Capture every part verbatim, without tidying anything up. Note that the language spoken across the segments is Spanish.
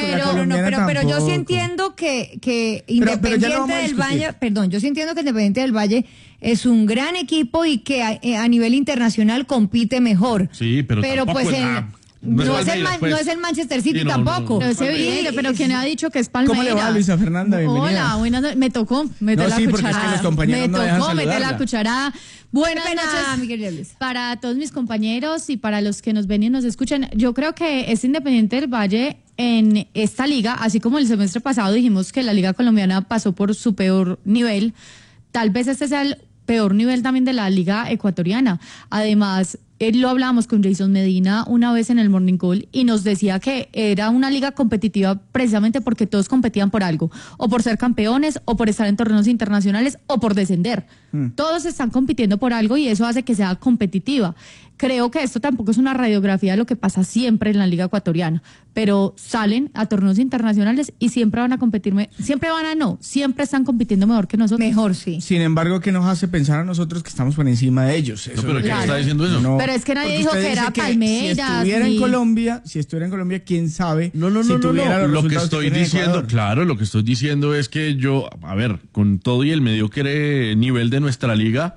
pero, no, no, pero, pero yo sí entiendo que, que Independiente pero, pero del Valle, perdón, yo sí entiendo que Independiente del Valle es un gran equipo y que a, a nivel internacional compite mejor. Sí, pero, pero pues es, el, ah, no, no, es el, pues, no es el Manchester City sí, no, tampoco. No, no, no. No es evidente, pero ¿quién ha dicho que es Palmeiras? ¿Cómo le va, Luisa Fernanda? Bienvenida. Hola, buenas noches. Me tocó meter no, la sí, cucharada. Es que los compañeros me no tocó meter la cucharada. Buenas pena, noches Miguel Luis. para todos mis compañeros y para los que nos ven y nos escuchan. Yo creo que es Independiente del Valle en esta liga, así como el semestre pasado dijimos que la liga colombiana pasó por su peor nivel, tal vez este sea el peor nivel también de la liga ecuatoriana. Además, él lo hablábamos con Jason Medina una vez en el Morning Call y nos decía que era una liga competitiva precisamente porque todos competían por algo, o por ser campeones, o por estar en torneos internacionales, o por descender. Mm. Todos están compitiendo por algo y eso hace que sea competitiva. Creo que esto tampoco es una radiografía de lo que pasa siempre en la liga ecuatoriana, pero salen a torneos internacionales y siempre van a competir, siempre van a no, siempre están compitiendo mejor que nosotros. Mejor, sí. Sin embargo, ¿qué nos hace pensar a nosotros que estamos por encima de ellos? Eso no, pero ¿quién claro. está diciendo eso? No, pero es que nadie dijo que era Palmeiras. Si estuviera ni... en Colombia, si estuviera en Colombia, quién sabe. No, no, no, si no, tuviera no. Los lo que estoy que diciendo, claro, lo que estoy diciendo es que yo, a ver, con todo y el mediocre nivel de nuestra liga,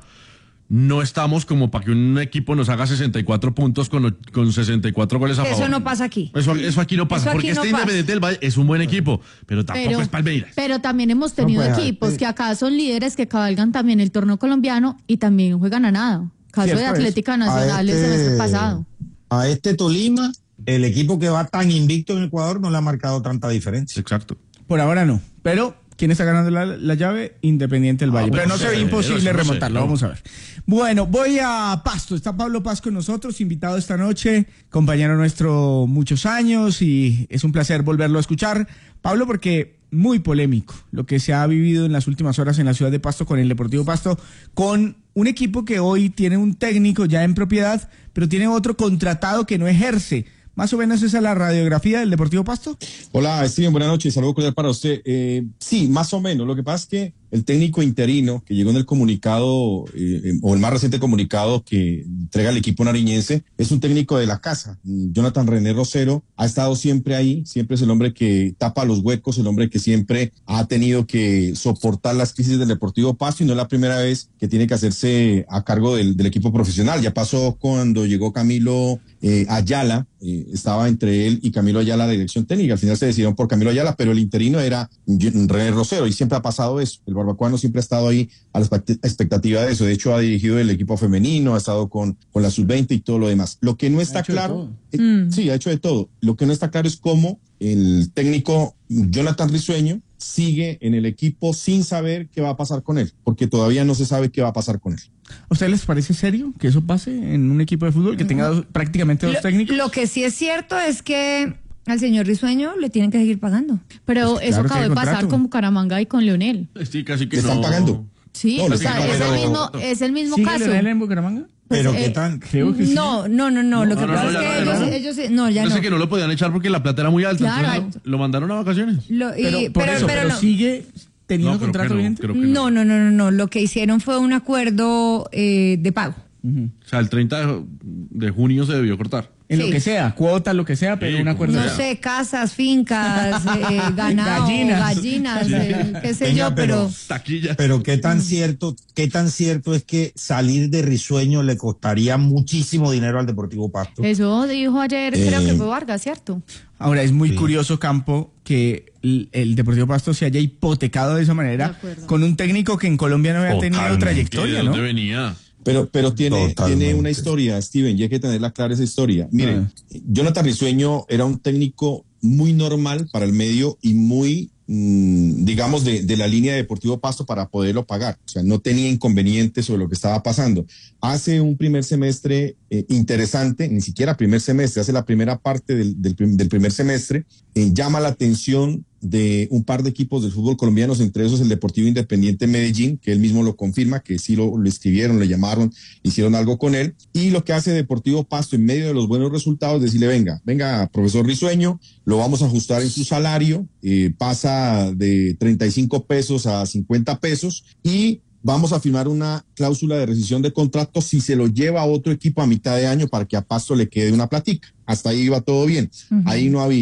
no estamos como para que un equipo nos haga sesenta y cuatro puntos con, con sesenta y cuatro goles a eso favor. Eso no pasa aquí. Eso, eso aquí no pasa, aquí porque no este pasa. Independiente del Valle es un buen equipo, pero tampoco pero, es Palmeiras. Pero también hemos tenido no, pues, equipos eh. que acá son líderes que cabalgan también el torneo colombiano y también juegan a nada. Caso Cierto de Atlética es. Nacional este, el semestre pasado. A este Tolima, el equipo que va tan invicto en Ecuador no le ha marcado tanta diferencia. Exacto. Por ahora no, pero... ¿Quién está ganando la, la llave? Independiente del Valle. Ah, pero no se ve imposible no remontarlo. Sé, no. Vamos a ver. Bueno, voy a Pasto. Está Pablo Paz con nosotros, invitado esta noche, compañero nuestro muchos años, y es un placer volverlo a escuchar. Pablo, porque muy polémico lo que se ha vivido en las últimas horas en la ciudad de Pasto con el Deportivo Pasto, con un equipo que hoy tiene un técnico ya en propiedad, pero tiene otro contratado que no ejerce. ¿Más o menos esa es la radiografía del Deportivo Pasto? Hola, Steven, buenas noches. Saludos cordial para usted. Eh, sí, más o menos. Lo que pasa es que el técnico interino que llegó en el comunicado, eh, o el más reciente comunicado que entrega el equipo nariñense, es un técnico de la casa. Jonathan René Rosero ha estado siempre ahí, siempre es el hombre que tapa los huecos, el hombre que siempre ha tenido que soportar las crisis del Deportivo Pasto, y no es la primera vez que tiene que hacerse a cargo del, del equipo profesional. Ya pasó cuando llegó Camilo eh, Ayala, eh, estaba entre él y Camilo Ayala la dirección técnica. Al final se decidieron por Camilo Ayala, pero el interino era René Rosero, y siempre ha pasado eso. El barbacoano siempre ha estado ahí a la expectativa de eso. De hecho, ha dirigido el equipo femenino, ha estado con, con la sub veinte y todo lo demás. Lo que no está claro, eh, mm. sí, ha hecho de todo. Lo que no está claro es cómo el técnico Jonathan Risueño sigue en el equipo sin saber qué va a pasar con él, porque todavía no se sabe qué va a pasar con él. ¿A ustedes les parece serio que eso pase en un equipo de fútbol, que tenga dos, prácticamente dos lo, técnicos? Lo que sí es cierto es que al señor Risueño le tienen que seguir pagando. Pero pues eso claro acaba de pasar con Bucaramanga y con Leonel. Sí, casi que ¿Le no. están pagando? Sí, no, o sea, no, es, pero, el mismo, es el mismo ¿sigue caso. Leonel en Bucaramanga? Pues, pero eh, qué tan creo que sí. No, no, no, no, lo que no, pasa no, es ya, que ya, ellos, ya. ellos, no, ya Yo no. sé que no lo podían echar porque la plata era muy alta, claro, entonces lo, lo mandaron a vacaciones. Lo, y, pero, por pero, eso, pero, pero no. sigue teniendo No, creo contrato que no, vigente. creo que No, no, no, no, no, lo que hicieron fue un acuerdo eh, de pago. Uh-huh. O sea, el treinta de, de junio se debió cortar. En Sí. lo que sea, cuotas, lo que sea, pero Sí, un acuerdo. No sea. sé, casas, fincas, eh, ganado, Gallinas. gallinas, eh, qué sé Venga, yo, pero... Taquilla. Pero qué tan cierto, qué tan cierto es que salir de Risueño le costaría muchísimo dinero al Deportivo Pasto. Eso dijo ayer, Eh, creo que fue Vargas, ¿cierto? Ahora, es muy Sí. curioso, Campo, que el, el Deportivo Pasto se haya hipotecado de esa De manera acuerdo. con un técnico que en Colombia no había tenido Totalmente. trayectoria, ¿De ¿no? dónde venía? Pero, pero tiene, Totalmente. tiene una historia, Steven, y hay que tenerla clara esa historia. Miren, Ah. Jonathan Risueño era un técnico muy normal para el medio y muy, mmm, digamos, de, de la línea de Deportivo Pasto para poderlo pagar. O sea, no tenía inconvenientes sobre lo que estaba pasando. Hace un primer semestre eh, interesante, ni siquiera primer semestre, hace la primera parte del, del, prim- del primer semestre, eh, llama la atención de un par de equipos del fútbol colombianos, entre esos el Deportivo Independiente Medellín, que él mismo lo confirma, que sí lo, lo escribieron, le llamaron, hicieron algo con él, y lo que hace Deportivo Pasto en medio de los buenos resultados, decirle, venga, venga, profesor Risueño, lo vamos a ajustar en su salario, eh, pasa de treinta y cinco pesos a cincuenta pesos, y vamos a firmar una cláusula de rescisión de contrato si se lo lleva a otro equipo a mitad de año para que a Pasto le quede una platica. Hasta ahí iba todo bien. Uh-huh. Ahí no había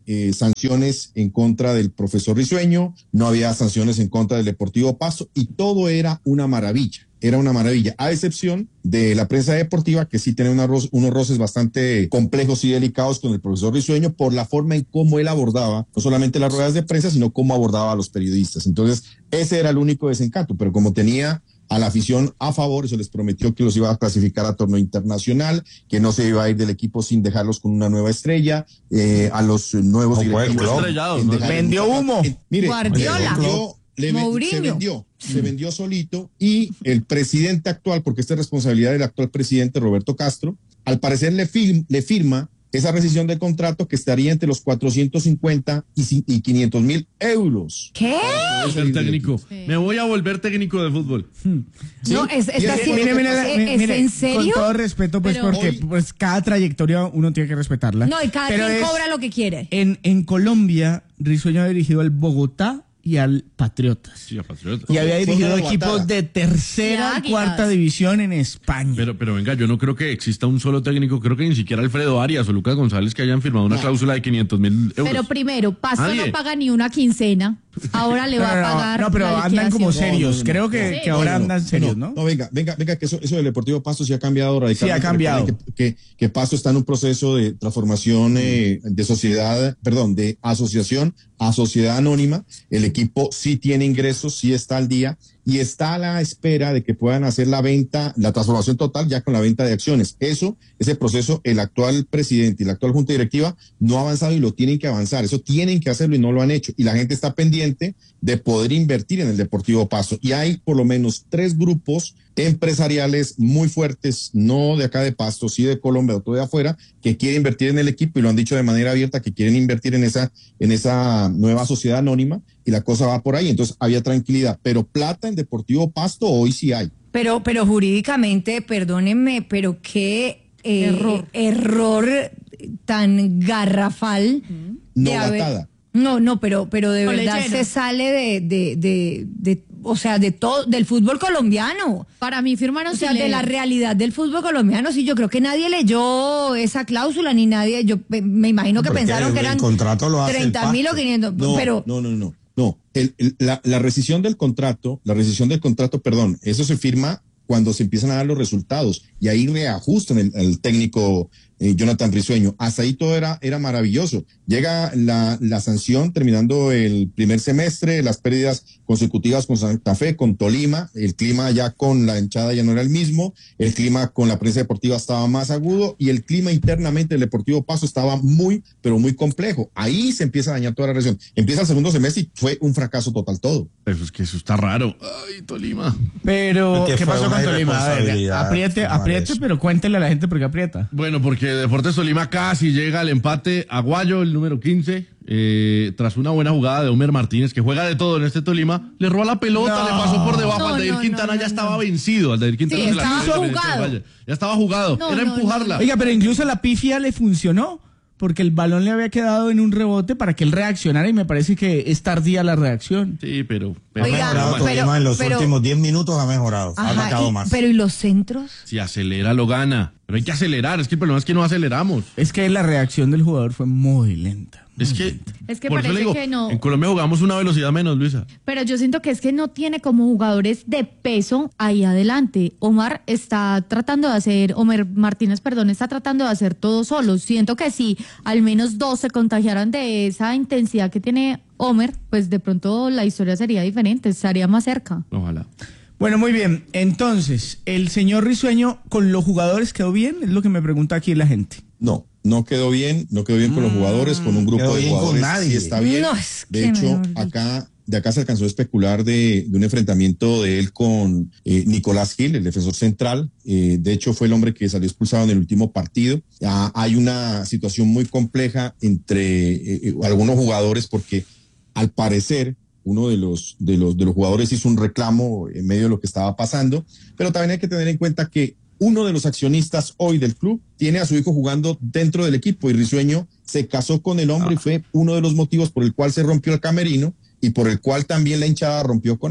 eh, sanciones en contra del profesor Risueño, no había sanciones en contra del Deportivo Pasto y todo era una maravilla. Era una maravilla, a excepción de la prensa deportiva, que sí tiene una ro- unos roces bastante complejos y delicados con el profesor Risueño por la forma en cómo él abordaba, no solamente las ruedas de prensa, sino cómo abordaba a los periodistas. Entonces, ese era el único desencanto, pero como tenía a la afición a favor, eso les prometió que los iba a clasificar a torneo internacional, que no se iba a ir del equipo sin dejarlos con una nueva estrella, eh, a los nuevos No, directivos. bueno, estrellados, ¿no? Vendió humo. Eh, mire, Guardiola. vendió- le ven- Mourinho. se vendió, se vendió solito y el presidente actual, porque esta es responsabilidad del actual presidente Roberto Castro, al parecer le, fir- le firma esa rescisión de contrato que estaría entre los cuatrocientos cincuenta y, ci- y quinientos mil euros. ¿Qué? Es el técnico. Me voy a volver técnico de fútbol. No, es, Y está es- haciendo- Mire, mire, ¿es- mire, ¿es mire, en serio? Con todo respeto, pues, Pero- porque Hoy- pues cada trayectoria uno tiene que respetarla. No, y cada Pero quien es- cobra lo que quiere. En, en Colombia, Risueño ha dirigido al Bogotá y al Patriotas. Sí, a Patriotas. Y había Fue dirigido una equipos novatada. de tercera Y y cuarta Águilas. división en España. Pero, pero venga, yo no creo que exista un solo técnico, creo que ni siquiera Alfredo Arias o Lucas González que hayan firmado una cláusula de quinientos mil euros. Pero primero, Pasto Nadie. no paga ni una quincena. Ahora le va a Pero no, pagar. no, pero la andan como liquidación. serios. No, no, no. Creo que, Sí. que ahora No, no, andan serios, ¿no? No, venga, venga, venga, que eso, eso del Deportivo Pasto sí ha cambiado radicalmente. Sí, ha cambiado. Recuerden Que, que, que Pasto está en un proceso de transformación eh, de sociedad, perdón, de asociación a sociedad anónima. El equipo sí tiene ingresos, sí está al día y está a la espera de que puedan hacer la venta, la transformación total ya con la venta de acciones. Eso, ese proceso, el actual presidente y la actual junta directiva no ha avanzado y lo tienen que avanzar. Eso tienen que hacerlo y no lo han hecho. Y la gente está pendiente de poder invertir en el Deportivo Pasto. Y hay por lo menos tres grupos empresariales muy fuertes, no de acá de Pasto, sí de Colombia, otro de afuera, que quieren invertir en el equipo y lo han dicho de manera abierta que quieren invertir en esa, en esa nueva sociedad anónima y la cosa va por ahí. Entonces había tranquilidad, pero plata en Deportivo Pasto hoy sí hay. Pero, pero jurídicamente, perdónenme, pero qué eh, Error. error tan garrafal. de Novatada. haber- No, no, pero, pero de Con verdad leyeno. se sale de, de, de, de, o sea, de todo, del fútbol colombiano. Para mí firmaron O sea, sin de la leer. realidad del fútbol colombiano, sí, yo creo que nadie leyó esa cláusula, ni nadie, yo pe- me imagino que Porque pensaron el- que el eran contrato lo hace el treinta mil o Pasto. quinientos, No, pero... no, no, no. No, el, el- la, la rescisión del contrato, la rescisión del contrato, perdón, eso se firma cuando se empiezan a dar los resultados y ahí reajustan el, el técnico eh, Jonathan Risueño. Hasta ahí todo era, era maravilloso. Llega la, la sanción terminando el primer semestre, las pérdidas consecutivas con Santa Fe, con Tolima, el clima ya con la hinchada ya no era el mismo, el clima con la prensa deportiva estaba más agudo y el clima internamente del Deportivo Pasto estaba muy, pero muy complejo. Ahí se empieza a dañar toda la región. Empieza el segundo semestre y fue un fracaso total todo. Eso es que eso está raro. Ay, Tolima. Pero, Es que ¿qué fue pasó una con Tolima? A ver, irresponsabilidad apriete, firmar apriete, eso. pero cuéntele a la gente por qué aprieta. Bueno, porque Deportes Tolima casi llega al empate. Aguayo, el número quince, eh, tras una buena jugada de Homer Martínez, que juega de todo en este Tolima, le roba la pelota, No. le pasó por debajo. No, Aldair no, Quintana no, no, ya estaba no. vencido. Aldair Quintana Sí, se la estaba quitó Independiente jugado. del Valle. Ya estaba jugado. No, Era no, empujarla. no, Oiga, pero incluso la pifia le funcionó, porque el balón le había quedado en un rebote para que él reaccionara y me parece que es tardía la reacción. Sí, pero. pero Ha Oiga, mejorado pero- Tolima en los pero- últimos diez minutos, ha mejorado, ha Ajá, atacado y- más. pero ¿y los centros? si acelera, lo gana. Pero hay que acelerar. Es que el problema es que no aceleramos. Es que la reacción del jugador fue muy lenta. Es que. Es que por eso parece le digo, que no. En Colombia jugamos una velocidad menos, Luisa. Pero yo siento que es que no tiene como jugadores de peso ahí adelante. Omar está tratando de hacer, Homer Martínez, perdón, está tratando de hacer todo solo. Siento que si al menos dos se contagiaran de esa intensidad que tiene Homer, pues de pronto la historia sería diferente, estaría más cerca. Ojalá. Bueno, muy bien. Entonces, ¿el señor Risueño con los jugadores quedó bien? Es lo que me pregunta aquí la gente. No, no quedó bien, no quedó bien con los jugadores, con un grupo Quedó de bien con jugadores. nadie. Sí está bien. No, es de que hecho, mejor dicho. acá, de acá se alcanzó a especular de, de un enfrentamiento de él con eh, Nicolás Gil, el defensor central. Eh, de hecho, fue el hombre que salió expulsado en el último partido. Ah, hay una situación muy compleja entre eh, eh, algunos jugadores porque, al parecer, uno de los, de los, de los jugadores hizo un reclamo en medio de lo que estaba pasando, pero también hay que tener en cuenta que uno de los accionistas hoy del club tiene a su hijo jugando dentro del equipo y Risueño se casó con el hombre y fue uno de los motivos por el cual se rompió el camerino y por el cual también la hinchada rompió con él.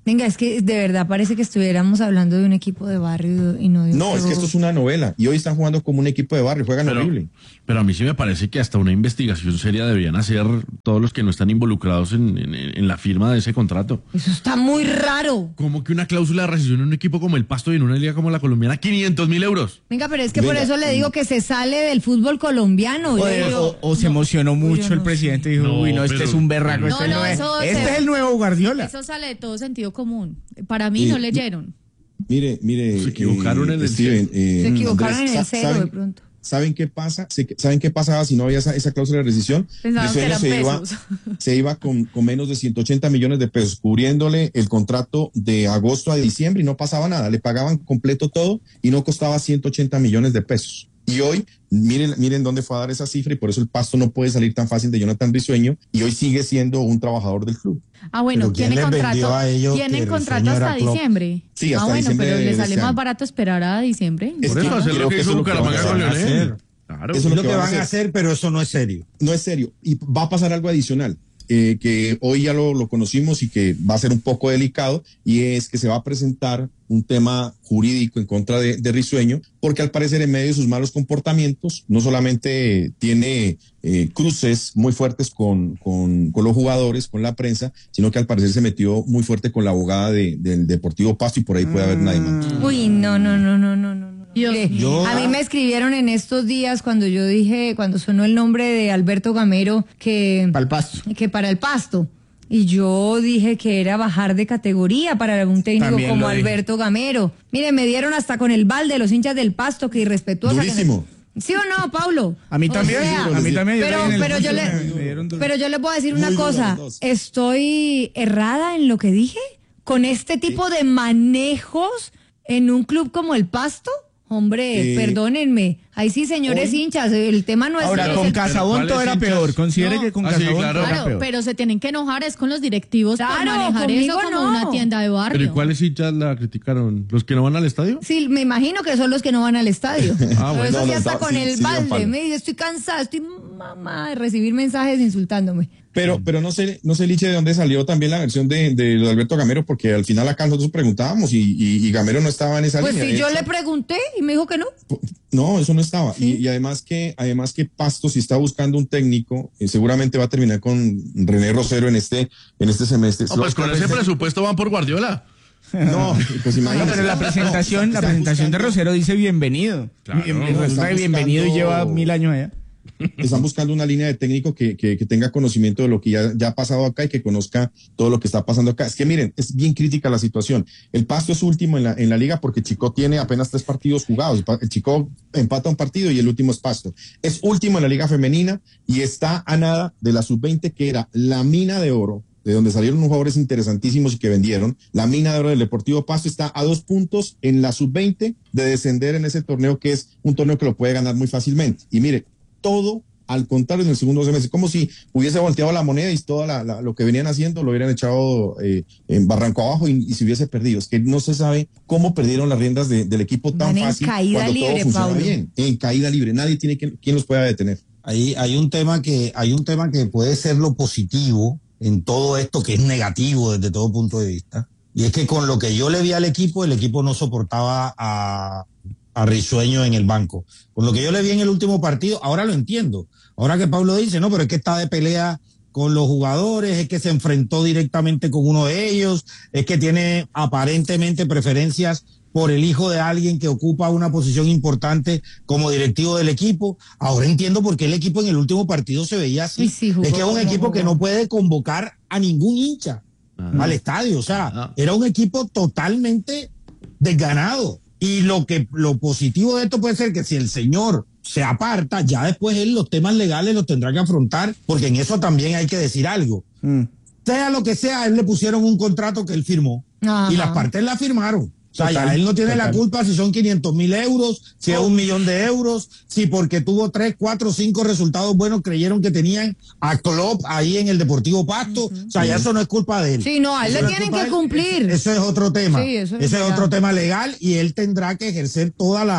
Venga, es que de verdad parece que estuviéramos hablando de un equipo de barrio y no de un No, es que esto es una novela y hoy están jugando como un equipo de barrio, juegan pero, horrible. Pero a mí sí me parece que hasta una investigación seria debían hacer todos los que no están involucrados en, en, en la firma de ese contrato. Eso está muy raro. Como que una cláusula de rescisión en un equipo como el Pasto y en una liga como la colombiana, quinientos mil euros. Venga, pero es que Venga. por eso le digo que se sale del fútbol colombiano. O, Yo- o- o se no. emocionó mucho yo el no presidente y dijo, No, uy, no, este pero- es un berraco, No, este, no, no es, eso este se- es el nuevo Guardiola. Eso sale de todo sentido común. Para mí Sí. no leyeron. Mire, mire. Se equivocaron en el Steven, eh, Se equivocaron Andrés, en el sa- cero de ¿saben- pronto. ¿Saben qué pasa? Se- ¿Saben qué pasaba si no había esa, esa cláusula de rescisión? Pensaban que Risueño eran se iba, pesos. se iba con, con menos de ciento ochenta millones de pesos, cubriéndole el contrato de agosto a diciembre y no pasaba nada. Le pagaban completo todo y no costaba ciento ochenta millones de pesos. Y hoy, miren, miren dónde fue a dar esa cifra y por eso el Pasto no puede salir tan fácil de Jonathan Risueño y hoy sigue siendo un trabajador del club. Ah, bueno, Pero ¿quién tiene les vendió contrato, a ellos tienen que contrato Risueño hasta era Klopp? diciembre. Sí, ah, hasta bueno, diciembre pero de le este sale año. más barato esperar a diciembre. Es Por que eso, hacer creo lo que que hizo eso es lo que van a Bucaramanga con hacer. Leonel. Claro. Eso Es lo que van a hacer, pero eso no es serio. No es serio. Y va a pasar algo adicional, eh, que hoy ya lo, lo conocimos y que va a ser un poco delicado, y es que se va a presentar un tema jurídico en contra de, de Risueño, porque al parecer en medio de sus malos comportamientos, no solamente tiene eh, cruces muy fuertes con, con, con los jugadores, con la prensa, sino que al parecer se metió muy fuerte con la abogada de, del Deportivo Pasto y por ahí puede haber una demanda. Uy, no, no, no, no, no, no. no. Dios Mire, mío. a mí me escribieron en estos días cuando yo dije, cuando sonó el nombre de Alberto Gamero, que, Pa'l Pasto. que para el Pasto. Y yo dije que era bajar de categoría para un técnico También como lo dije. Alberto Gamero. Mire, me dieron hasta con el balde los hinchas del Pasto, que irrespetuosa. que no- Durísimo. ¿Sí o no, Paulo? A mí O también, sea, a mí también. yo pero, en el pero, yo curso le, me- me dieron duro. pero yo le puedo decir una Muy duro cosa. los dos. ¿Estoy errada en lo que dije? ¿Con este tipo de manejos en un club como el Pasto? Hombre, Eh, perdónenme. Ahí sí, señores hoy- hinchas, el tema no es... Ahora, es con el- Casabón ¿cuáles todo era hinchas? peor. Considere No. que con Ah, sí, Casabón claro. todo era Claro, peor. pero se tienen que enojar es con los directivos Claro, por manejar conmigo eso como no. una tienda de barrio. ¿Pero y cuáles hinchas la criticaron? ¿Los que no van al estadio? Sí, me imagino que son los que no van al estadio. Ah, Por bueno. eso No, sí no, hasta no, con sí, el sí, don balde. Pablo. Me dice, estoy cansada, estoy mamá de recibir mensajes insultándome. Pero, pero no sé, no sé, Liche, de dónde salió también la versión de, de lo de Alberto Gamero, porque al final acá nosotros preguntábamos y, y, y Gamero no estaba en esa Pues línea. si yo De le hecho, pregunté y me dijo que no. No, eso no estaba. Y, y además que, además que Pasto, si está buscando un técnico, eh, seguramente va a terminar con René Rosero en este, en este semestre. No, pues con ese presupuesto van por Guardiola. No, pues No, imagínate. pero la presentación, No, la están presentación de buscando- Rosero dice bienvenido. Claro, Bien- no, resulta están que bienvenido y buscando- lleva mil años allá. Están buscando una línea de técnico que, que, que tenga conocimiento de lo que ya, ya ha pasado acá y que conozca todo lo que está pasando acá. Es que miren, es bien crítica la situación. El Pasto es último en la, en la liga porque Chico tiene apenas tres partidos jugados. El Pa- El Chico empata un partido y el último es Pasto. Es último en la liga femenina y está a nada de la sub veinte, que era la mina de oro, de donde salieron unos jugadores interesantísimos y que vendieron. La mina de oro del Deportivo Pasto está a dos puntos en la sub veinte de descender en ese torneo, que es un torneo que lo puede ganar muy fácilmente. Y mire, todo al contrario en el segundo semestre, como si hubiese volteado la moneda y todo la, la, lo que venían haciendo lo hubieran echado eh, en barranco abajo y, y se hubiese perdido. Es que no se sabe cómo perdieron las riendas de, del equipo tan Van en fácil caída cuando libre, todo funciona Pablo. bien. En caída libre, nadie tiene que, quien los pueda detener. Hay, hay un tema que, hay un tema que puede ser lo positivo en todo esto, que es negativo desde todo punto de vista. Y es que con lo que yo le vi al equipo, el equipo no soportaba a, a Risueño en el banco. Con lo que yo le vi en el último partido, ahora lo entiendo. Ahora que Pablo dice, no, pero es que está de pelea con los jugadores, es que se enfrentó directamente con uno de ellos, es que tiene aparentemente preferencias por el hijo de alguien que ocupa una posición importante como directivo del equipo. Ahora entiendo por qué el equipo en el último partido se veía así. Sí, sí, jugó es que es un como equipo jugó. que no puede convocar a ningún hincha Ajá. al estadio. O sea, Ajá. era un equipo totalmente desganado. Y lo que lo positivo de esto puede ser que si el señor se aparta, ya después él los temas legales los tendrá que afrontar, porque en eso también hay que decir algo. Mm. Sea lo que sea, a él le pusieron un contrato que él firmó Ajá. y las partes la firmaron. O sea, Total, ya él no tiene la total. culpa si son quinientos mil euros, si es un millón de euros, si porque tuvo tres, cuatro, cinco resultados buenos creyeron que tenían a Klopp ahí en el Deportivo Pasto. O sea, ya eso no es culpa de él. Sí, no, a él Eso le no es tienen culpa que de él. cumplir. Eso es otro tema. Sí, eso es Ese es legal. otro tema legal y él tendrá que ejercer toda la,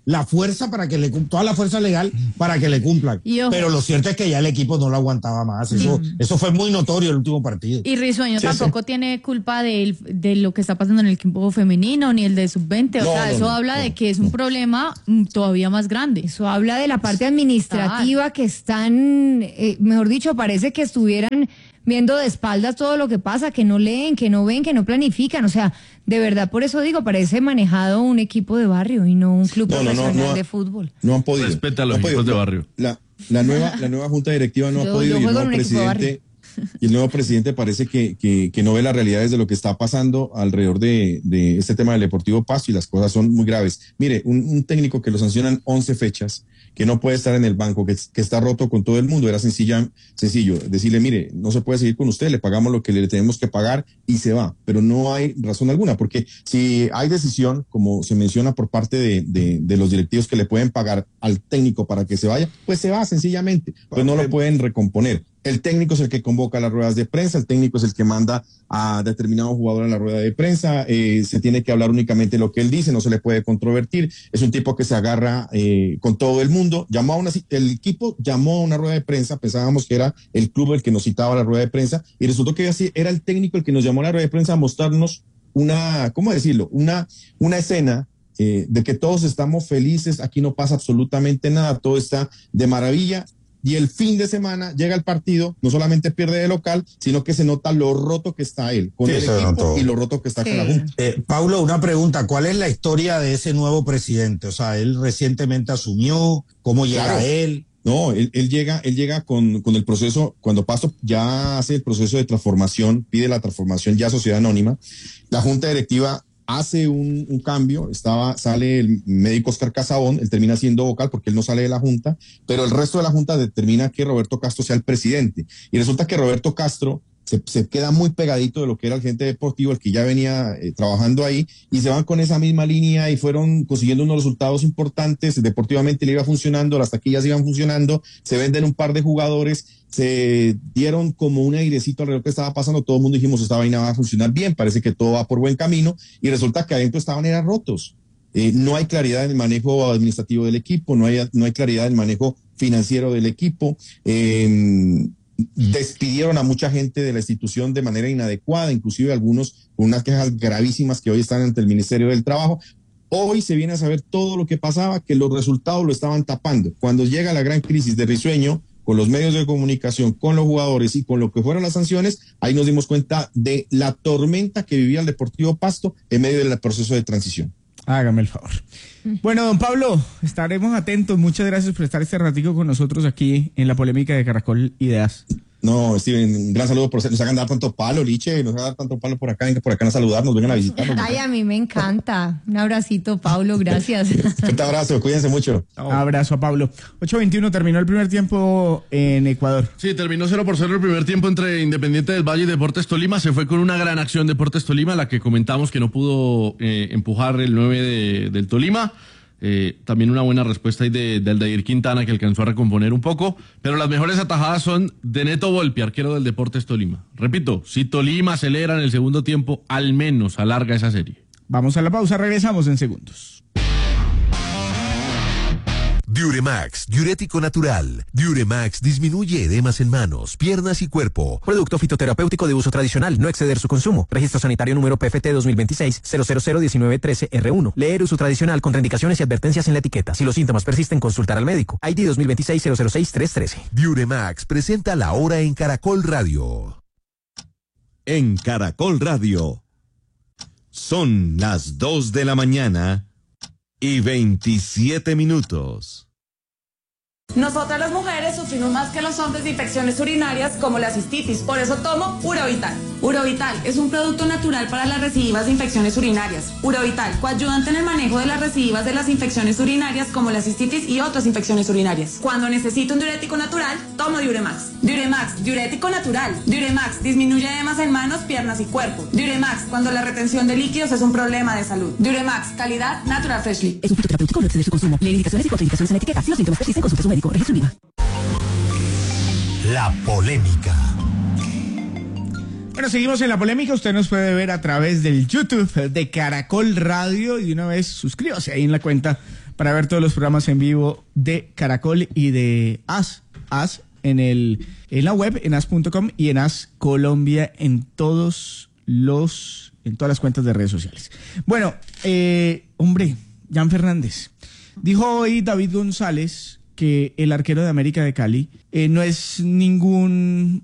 la fuerza para que le toda la fuerza legal para que le cumplan. Pero lo cierto es que ya el equipo no lo aguantaba más. Eso, mm. eso fue muy notorio el último partido. Y Risueño sí, tampoco sí. tiene culpa de, de lo que está pasando en el equipo femenino ni el de sub veinte. O no, sea, no, eso no, habla no, de que es un problema todavía más grande. Eso habla de la parte administrativa ah. que están, eh, mejor dicho, parece que estuvieran viendo de espaldas todo lo que pasa, que no leen, que no ven, que no planifican. O sea, de verdad, por eso digo, parece manejado un equipo de barrio y no un club no, profesional no, no, no, de fútbol. No han podido. Respeta a los no equipos de barrio. La, la, nueva, la nueva junta directiva no yo, ha podido y el nuevo presidente... Y el nuevo presidente parece que, que, que no ve las realidades de lo que está pasando alrededor de, de este tema del Deportivo Pasto y las cosas son muy graves. Mire, un, un técnico que lo sancionan once fechas, que no puede estar en el banco, que, que está roto con todo el mundo, era sencilla, sencillo decirle, mire, no se puede seguir con usted, le pagamos lo que le tenemos que pagar y se va. Pero no hay razón alguna, porque si hay decisión, como se menciona por parte de, de, de los directivos que le pueden pagar al técnico para que se vaya, pues se va sencillamente, pues no lo pueden recomponer. El técnico es el que convoca las ruedas de prensa, el técnico es el que manda a determinado jugador en la rueda de prensa, eh, se tiene que hablar únicamente lo que él dice, no se le puede controvertir, es un tipo que se agarra eh, con todo el mundo. Llamó a una, el equipo llamó a una rueda de prensa, pensábamos que era el club el que nos citaba a la rueda de prensa, y resultó que así era el técnico el que nos llamó a la rueda de prensa a mostrarnos una, ¿cómo decirlo? Una, una escena eh, de que todos estamos felices, aquí no pasa absolutamente nada, todo está de maravilla. Y el fin de semana llega el partido, no solamente pierde de local, sino que se nota lo roto que está él con sí, el equipo y lo roto que está sí. con la Junta. Eh, Paulo, una pregunta, ¿cuál es la historia de ese nuevo presidente? O sea, él recientemente asumió, ¿cómo llega claro. él? No, él, él llega, él llega con, con el proceso, cuando Pasto ya hace el proceso de transformación, pide la transformación ya a sociedad anónima, la Junta Directiva hace un, un cambio, estaba, sale el médico Oscar Casabón, él termina siendo vocal porque él no sale de la Junta, pero el resto de la Junta determina que Roberto Castro sea el presidente. Y resulta que Roberto Castro se, se queda muy pegadito de lo que era el gerente deportivo, el que ya venía eh, trabajando ahí, y se van con esa misma línea y fueron consiguiendo unos resultados importantes, deportivamente le iba funcionando, las taquillas iban funcionando, se venden un par de jugadores, se dieron como un airecito alrededor que estaba pasando, todo el mundo dijimos esta vaina va a funcionar bien, parece que todo va por buen camino, y resulta que adentro estaban eran rotos. Eh, no hay claridad en el manejo administrativo del equipo, no hay, no hay claridad en el manejo financiero del equipo, eh, despidieron a mucha gente de la institución de manera inadecuada, inclusive algunos con unas quejas gravísimas que hoy están ante el Ministerio del Trabajo. Hoy se viene a saber todo lo que pasaba, que los resultados lo estaban tapando. Cuando llega la gran crisis de Risueño, con los medios de comunicación, con los jugadores y con lo que fueron las sanciones, ahí nos dimos cuenta de la tormenta que vivía el Deportivo Pasto en medio del proceso de transición. Hágame el favor. Bueno, don Pablo, estaremos atentos. Muchas gracias por estar este ratico con nosotros aquí en la polémica de Caracol Ideas. No, Steven, un gran saludo por nos hagan dar tanto palo, Liche, nos hagan dar tanto palo por acá, vengan por acá a saludarnos, vengan a visitarnos. Ay, a mí me encanta. Un abracito, Pablo, gracias. Un abrazo, cuídense mucho. Un abrazo a Pablo. ocho veintiuno, terminó el primer tiempo en Ecuador. Sí, terminó cero por cero el primer tiempo entre Independiente del Valle y Deportes Tolima. Se fue con una gran acción Deportes Tolima, la que comentamos que no pudo eh, empujar el nueve de, del Tolima. Eh, también una buena respuesta ahí de, de Aldair Quintana, que alcanzó a recomponer un poco, pero las mejores atajadas son de Neto Volpi, arquero del Deportes Tolima. Repito, si Tolima acelera en el segundo tiempo, al menos alarga esa serie. Vamos a la pausa, regresamos en segundos. Diuremax, diurético natural. Diuremax disminuye edemas en manos, piernas y cuerpo. Producto fitoterapéutico de uso tradicional, no exceder su consumo. Registro sanitario número P F T dos mil veintiséis cero cero cero diecinueve trece R uno. Leer uso tradicional, contraindicaciones y advertencias en la etiqueta. Si los síntomas persisten, consultar al médico. I D dos mil veintiséis cero cero seis tres trece. Diuremax presenta la hora en Caracol Radio. En Caracol Radio. Son las dos de la mañana y veintisiete minutos. Nosotras las mujeres sufrimos más que los hombres de infecciones urinarias como la cistitis, por eso tomo Urovital. Urovital es un producto natural para las recidivas de infecciones urinarias. Urovital, coayudante en el manejo de las recidivas de las infecciones urinarias como la cistitis y otras infecciones urinarias. Cuando necesito un diurético natural, tomo Diuremax. Diuremax, diurético natural. Diuremax, disminuye edemas en manos, piernas y cuerpo. Diuremax, cuando la retención de líquidos es un problema de salud. Diuremax, calidad Natural Freshly. Es un fitoterapéutico, no exceder su consumo. Lee indicaciones y contraindicaciones en la etiqueta. Si los síntomas persisten, consulte a su médico. Registro IVA. La polémica. Bueno, seguimos en la polémica. Usted nos puede ver a través del YouTube de Caracol Radio y de una vez suscríbase ahí en la cuenta para ver todos los programas en vivo de Caracol y de As, As en el en la web, en as punto com y en As Colombia en todos los en todas las cuentas de redes sociales. Bueno, eh, hombre, Jan Fernández. Dijo hoy David González que el arquero de América de Cali eh, no es ningún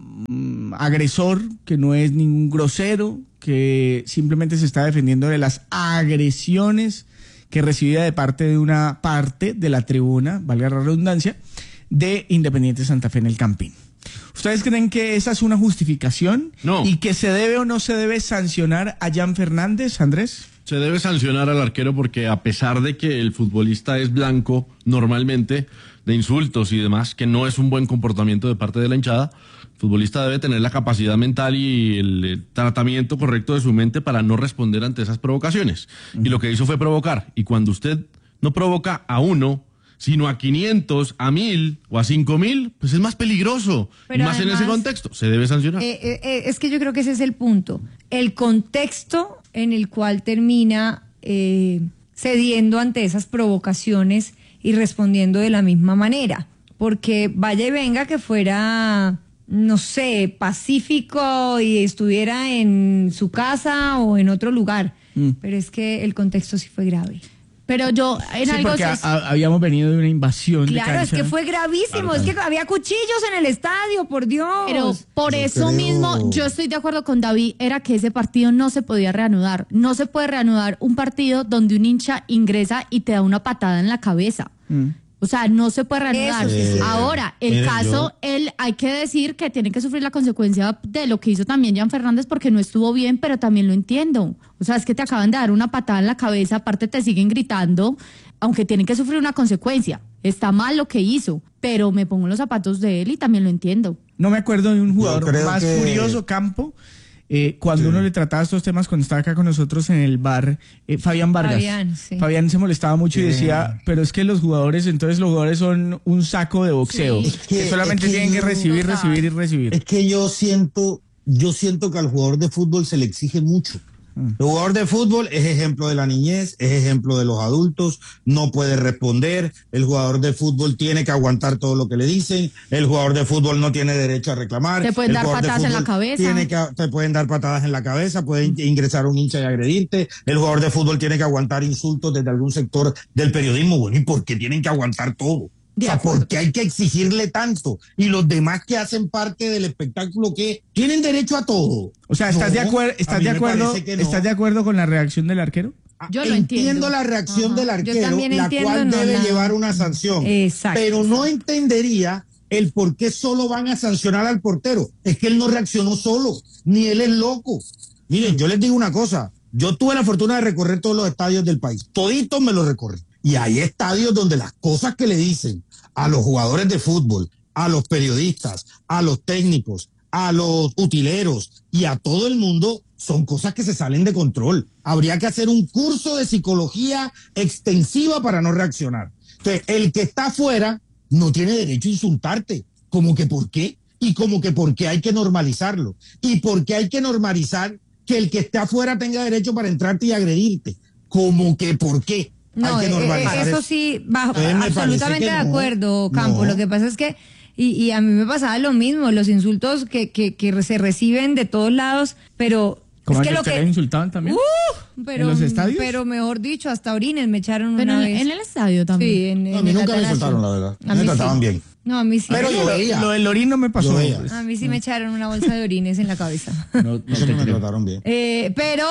mm, agresor, que no es ningún grosero, que simplemente se está defendiendo de las agresiones que recibía de parte de una parte de la tribuna, valga la redundancia, de Independiente Santa Fe en el Campín. ¿Ustedes creen que esa es una justificación? No. ¿Y que se debe o no se debe sancionar a Jan Fernández, Andrés? Se debe sancionar al arquero porque a pesar de que el futbolista es blanco normalmente de insultos y demás, que no es un buen comportamiento de parte de la hinchada, el futbolista debe tener la capacidad mental y el, el tratamiento correcto de su mente para no responder ante esas provocaciones. Uh-huh. Y lo que hizo fue provocar. Y cuando usted no provoca a uno, sino a quinientos, a mil o a cinco mil, pues es más peligroso. Pero y más además, en ese contexto, se debe sancionar. Eh, eh, es que yo creo que ese es el punto. El contexto en el cual termina eh, cediendo ante esas provocaciones y respondiendo de la misma manera. Porque vaya y venga que fuera, no sé, pacífico y estuviera en su casa o en otro lugar. Mm. Pero es que el contexto sí fue grave. Pero yo, en sí, algo... porque a, a, habíamos venido de una invasión claro, de cancha. Es que fue gravísimo, claro, es que había cuchillos en el estadio, por Dios. Pero por yo eso creo... mismo, yo estoy de acuerdo con David, era que ese partido no se podía reanudar. No se puede reanudar un partido donde un hincha ingresa y te da una patada en la cabeza. Mm. O sea, no se puede reanudar. Eso, sí, sí. Ahora, el Miren, caso, yo... él hay que decir que tiene que sufrir la consecuencia de lo que hizo también Jan Fernández porque no estuvo bien, pero también lo entiendo. O sea, es que te acaban de dar una patada en la cabeza, aparte te siguen gritando, aunque tienen que sufrir una consecuencia. Está mal lo que hizo, pero me pongo en los zapatos de él y también lo entiendo. No me acuerdo de un jugador más que... furioso, Campo. Eh, cuando sí. uno le trataba estos temas cuando estaba acá con nosotros en el bar, eh, Fabián Vargas. Fabián, sí. Fabián se molestaba mucho sí. y decía, pero es que los jugadores, entonces los jugadores son un saco de boxeo, sí. que, que solamente es que tienen yo, que recibir, recibir y recibir. Es que yo siento, yo siento que al jugador de fútbol se le exige mucho. El jugador de fútbol es ejemplo de la niñez, es ejemplo de los adultos, no puede responder, el jugador de fútbol tiene que aguantar todo lo que le dicen, el jugador de fútbol no tiene derecho a reclamar. Te pueden el dar patadas en la cabeza. Tiene que, te pueden dar patadas en la cabeza, pueden ingresar un hincha y agredirte, el jugador de fútbol tiene que aguantar insultos desde algún sector del periodismo. Bueno, ¿y por qué tienen que aguantar todo? O sea, ¿por qué hay que exigirle tanto? Y los demás que hacen parte del espectáculo, ¿qué? ¿Tienen derecho a todo? O sea, ¿estás, no, de, acuer ¿estás, de, acuerdo, no. ¿estás de acuerdo con la reacción del arquero? Yo lo entiendo. entiendo la reacción Ajá. del arquero, la entiendo, cual no, debe la... llevar una sanción. Exacto. Pero no entendería el por qué solo van a sancionar al portero. Es que él no reaccionó solo, ni él es loco. Miren, yo les digo una cosa. Yo tuve la fortuna de recorrer todos los estadios del país. Toditos me los recorrí. Y hay estadios donde las cosas que le dicen a los jugadores de fútbol, a los periodistas, a los técnicos, a los utileros y a todo el mundo son cosas que se salen de control. Habría que hacer un curso de psicología extensiva para no reaccionar. Entonces, el que está afuera no tiene derecho a insultarte. ¿Cómo que por qué? Y como que por qué hay que normalizarlo. Y por qué hay que normalizar que el que esté afuera tenga derecho para entrarte y agredirte. ¿Cómo que por qué? No, eh, eso, eso sí, bajo, absolutamente de acuerdo, no, Campo. No. Lo que pasa es que, y, y a mí me pasaba lo mismo, los insultos que, que, que se reciben de todos lados, pero... ¿Cómo es que, que lo te que le insultaban también? Uh, pero, ¿En los estadios? Pero mejor dicho, hasta orines me echaron pero una en, vez. en el estadio también. Sí, en, no, a mí en nunca me insultaron, la verdad. A mí me trataban sí. bien. No, a mí sí. Pero yo veía. Lo del orín no me pasó. A mí sí me echaron una bolsa de orines en la cabeza. No, no, no me trataron bien. Eh, pero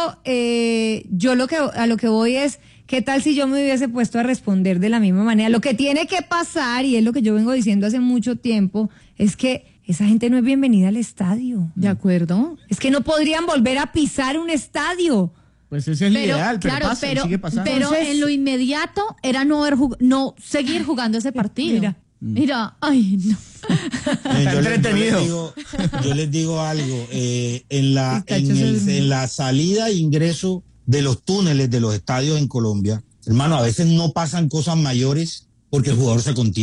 eh, yo lo que a lo que voy es, ¿qué tal si yo me hubiese puesto a responder de la misma manera? Lo que tiene que pasar, y es lo que yo vengo diciendo hace mucho tiempo, es que esa gente no es bienvenida al estadio. ¿De acuerdo? Es que no podrían volver a pisar un estadio. Pues ese es el pero, ideal, pero claro, pasa, pero, sigue pasando. pero Entonces, en lo inmediato era no, ver, no seguir jugando ese partido. Mira. Mira, ay, no. Eh, yo, les, yo, les digo, yo les digo algo, eh, en, la, en, el, en la salida e ingreso de los túneles de los estadios en Colombia, hermano, a veces no pasan cosas mayores porque el jugador se contiene.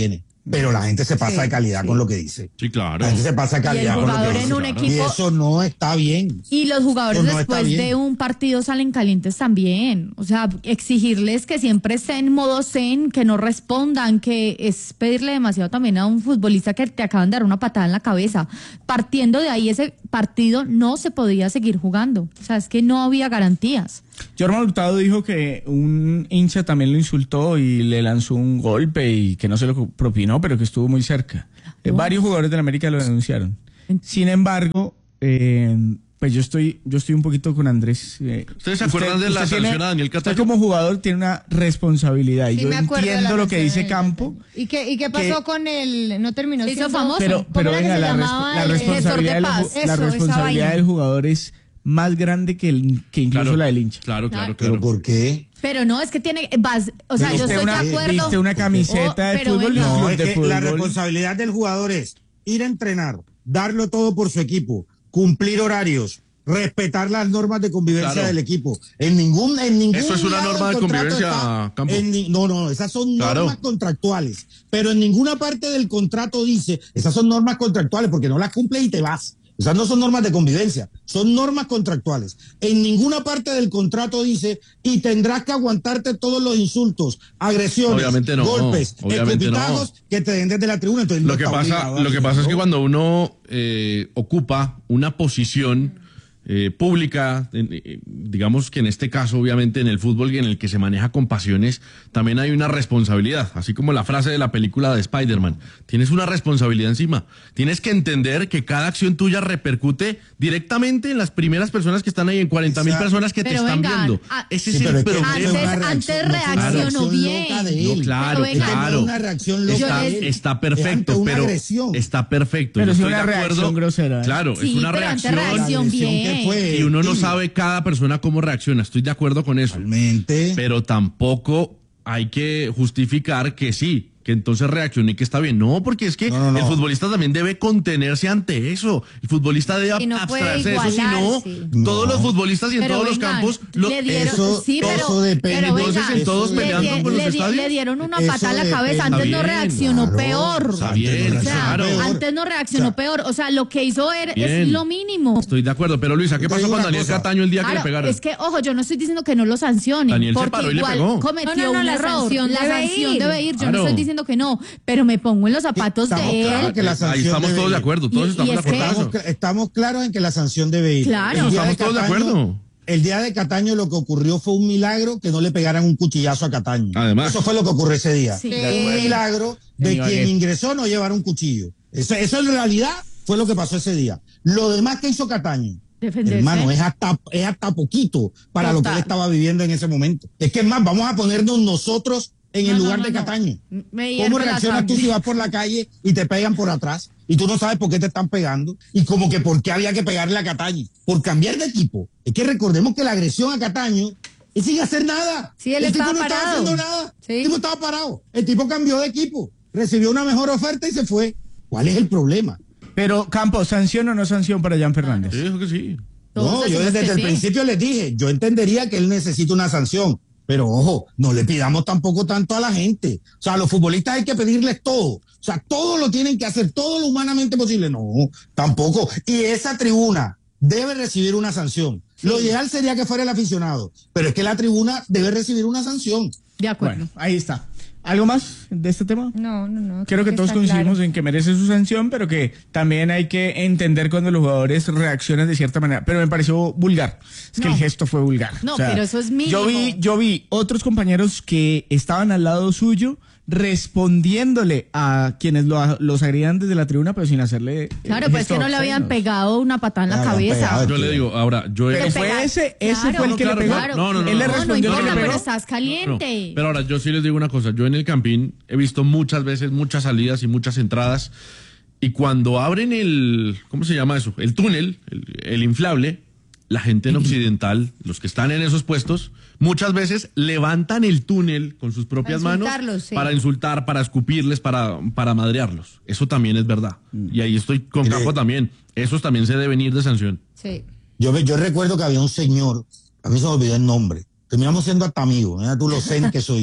pero la gente se pasa Sí, de calidad sí. con lo que dice. Sí, claro. La gente se pasa de calidad con lo jugador que en dice. un Y equipo- eso no está bien. Y los jugadores Eso no está después bien. de un partido salen calientes también. O sea, exigirles que siempre estén en modo zen, que no respondan, que es pedirle demasiado también a un futbolista que te acaban de dar una patada en la cabeza. Partiendo de ahí, ese partido no se podía seguir jugando. O sea, es que no había garantías. Jorman Hurtado dijo que un hincha también lo insultó y le lanzó un golpe y que no se lo propinó, pero que estuvo muy cerca. Eh, varios jugadores de la América lo denunciaron. Sin embargo, eh, pues yo estoy, yo estoy un poquito con Andrés. Eh, ¿Ustedes se acuerdan de la usted sanción tiene- a Daniel Cataño? Usted como jugador tiene una responsabilidad y Sí, yo me acuerdo de la entiendo lo que sanción dice de Campo. ¿Y qué, ¿Y qué pasó que- con el...? ¿No terminó Se hizo siendo famoso. Pero, ¿Cómo pero era que venga, se la, llamaba res- la el- responsabilidad, gestor de del, ju- paz? la Eso, esa responsabilidad vaina. del jugador es más grande que, el, que incluso Claro, la del hincha. Claro, claro, ¿Pero claro. por qué? Pero no, es que tiene, vas, o sea, Pero yo usted estoy una, de acuerdo. viste una camiseta Oh, de pero fútbol de venga. un No, club es de que fútbol. la responsabilidad del jugador es ir a entrenar, darlo todo por su equipo, cumplir horarios, respetar las normas de convivencia Claro. del equipo. En ningún, en ningún Eso es una lado norma del de contrato convivencia, está- Campo. en ni- no, no, esas son Claro. normas contractuales. Pero en ninguna parte del contrato dice, esas son normas contractuales porque no las cumples y te vas. Esas no son normas de convivencia, son normas contractuales. En ninguna parte del contrato dice, y tendrás que aguantarte todos los insultos, agresiones, Obviamente no, golpes, obviamente no. escupitajos que te den desde la tribuna. Entonces, Lo no que está pasa, obligado a lo que pasa es que hacerlo. cuando uno eh, ocupa una posición eh, pública, en- eh, digamos que en este caso, obviamente, en el fútbol y en el que se maneja con pasiones, también hay una responsabilidad, así como la frase de la película de Spider-Man. Tienes una responsabilidad encima. Tienes que entender que cada acción tuya repercute directamente en las primeras personas que están ahí, en cuarenta mil Exacto. personas que te Pero están venga, viendo. a- Ese Sí, es pero el es que problema. no fue una Antes- reacción- antes no fue una reaccionó reacción bien. loca de No, él. claro, Pero venga, claro. Es que no es una reacción loca Está, de él. está Es ante perfecto, una pero agresión. está perfecto. Pero Yo es estoy una de acuerdo. reacción grosera, ¿eh? Claro, Sí, es una pero antes reacción. reacción La agresión bien. que fue, Y uno no sí, sabe cada persona cómo reacciona. Estoy de acuerdo con eso. Realmente. Pero tampoco hay que justificar que sí, que entonces reaccione y que está bien. No, porque es que No, no, no. el futbolista también debe contenerse ante eso. El futbolista debe Y no puede abstraerse de eso. Si no, igualarse. todos No. los futbolistas y en Pero todos vengan, los campos. lo- le dieron, eso- sí, pero, eso depende. pero venga, Entonces, en todos le, peleando di- por los le di- estadios. le dieron una Eso patada a la cabeza, depende. antes no Está bien, reaccionó claro. peor. Está bien, O sea, claro. antes no reaccionó O sea, peor. O sea, lo que hizo era, es Bien. lo mínimo. Estoy de acuerdo. Pero Luisa, ¿qué Te pasó digo con una Daniel cosa. Cataño el día que Claro, le pegaron? es que, ojo, yo no estoy diciendo que no lo sancionen, Daniel se porque paró y le igual pegó. cometió No, no, no, un la error. sanción la debe sanción ir. debe ir, yo Claro. no estoy diciendo que no, pero me pongo en los zapatos Estamos de claros él. que la Ahí sanción estamos debe todos de ir. acuerdo. Todos Y- estamos y de es acuerdo que- en Estamos, eso. cl- estamos claros en que la sanción debe ir. Claro. El día Estamos todos de acuerdo. El día de Cataño lo que ocurrió fue un milagro que no le pegaran un cuchillazo a Cataño. Además. Eso fue lo que ocurrió ese día. Sí. Fue un milagro de Ibagué. quien ingresó no llevar un cuchillo. Eso, eso en realidad fue lo que pasó ese día. Lo demás que hizo Cataño, Defenderse. hermano, es hasta, es hasta poquito para lo que Total. él estaba viviendo en ese momento. Es que es más, vamos a ponernos nosotros en No, el no, lugar no, de no. Cataño. Me ¿Cómo hierve la reaccionas tú sangre. si vas por la calle y te pegan por atrás y tú no sabes por qué te están pegando y como que por qué había que pegarle a Cataño? Por cambiar de equipo. Es que recordemos que la agresión a Cataño es sin hacer nada. Sí, él el tipo estaba no estaba parado. haciendo nada. Sí. El tipo estaba parado. El tipo cambió de equipo, recibió una mejor oferta y se fue. ¿Cuál es el problema? Pero, Campo, ¿sanción o no sanción para Jan Fernández? Sí, dijo que sí. Todos No, yo decimos desde que el sí. principio les dije, yo entendería que él necesita una sanción, pero ojo, no le pidamos tampoco tanto a la gente. O sea, a los futbolistas hay que pedirles todo. O sea, todo lo tienen que hacer, todo lo humanamente posible. No, tampoco. Y esa tribuna debe recibir una sanción. Lo ideal sería que fuera el aficionado, pero es que la tribuna debe recibir una sanción. De acuerdo. Bueno, ahí está. ¿Algo más de este tema? No, no, no. Creo que todos está coincidimos claro. en que merece su sanción, pero que también hay que entender cuando los jugadores reaccionan de cierta manera. Pero me pareció vulgar. Es que No. el gesto fue vulgar. No, pero eso es mínimo. Yo vi, yo vi otros compañeros que estaban al lado suyo respondiéndole a quienes lo, los agredían desde la tribuna, pero sin hacerle. eh, Claro, pues es gesto que no le habían obsceno. pegado una patada en la Le habían cabeza. pegado. Yo le digo, ahora, yo he Pero Te fue pega- ese, ese Claro, fue el que claro, le pegó. claro. No, no, no, Él le no, no respondió importa, que le pero pegó. estás caliente. No, pero ahora, yo sí les digo una cosa. Yo en el Campín he visto muchas veces, muchas salidas y muchas entradas. Y cuando abren el, ¿cómo se llama eso? El túnel, el, el inflable, la gente en Occidental, los que están en esos puestos, muchas veces levantan el túnel con sus propias Para manos insultarlos, sí. para insultar, para escupirles, para, para madrearlos. Eso también es verdad. Y ahí estoy con Mire. Campo también. Esos también se deben ir de sanción. Sí. Yo, ve- yo recuerdo que había un señor, a mí se me olvidó el nombre, terminamos siendo hasta amigos, mira tú lo zen que soy yo.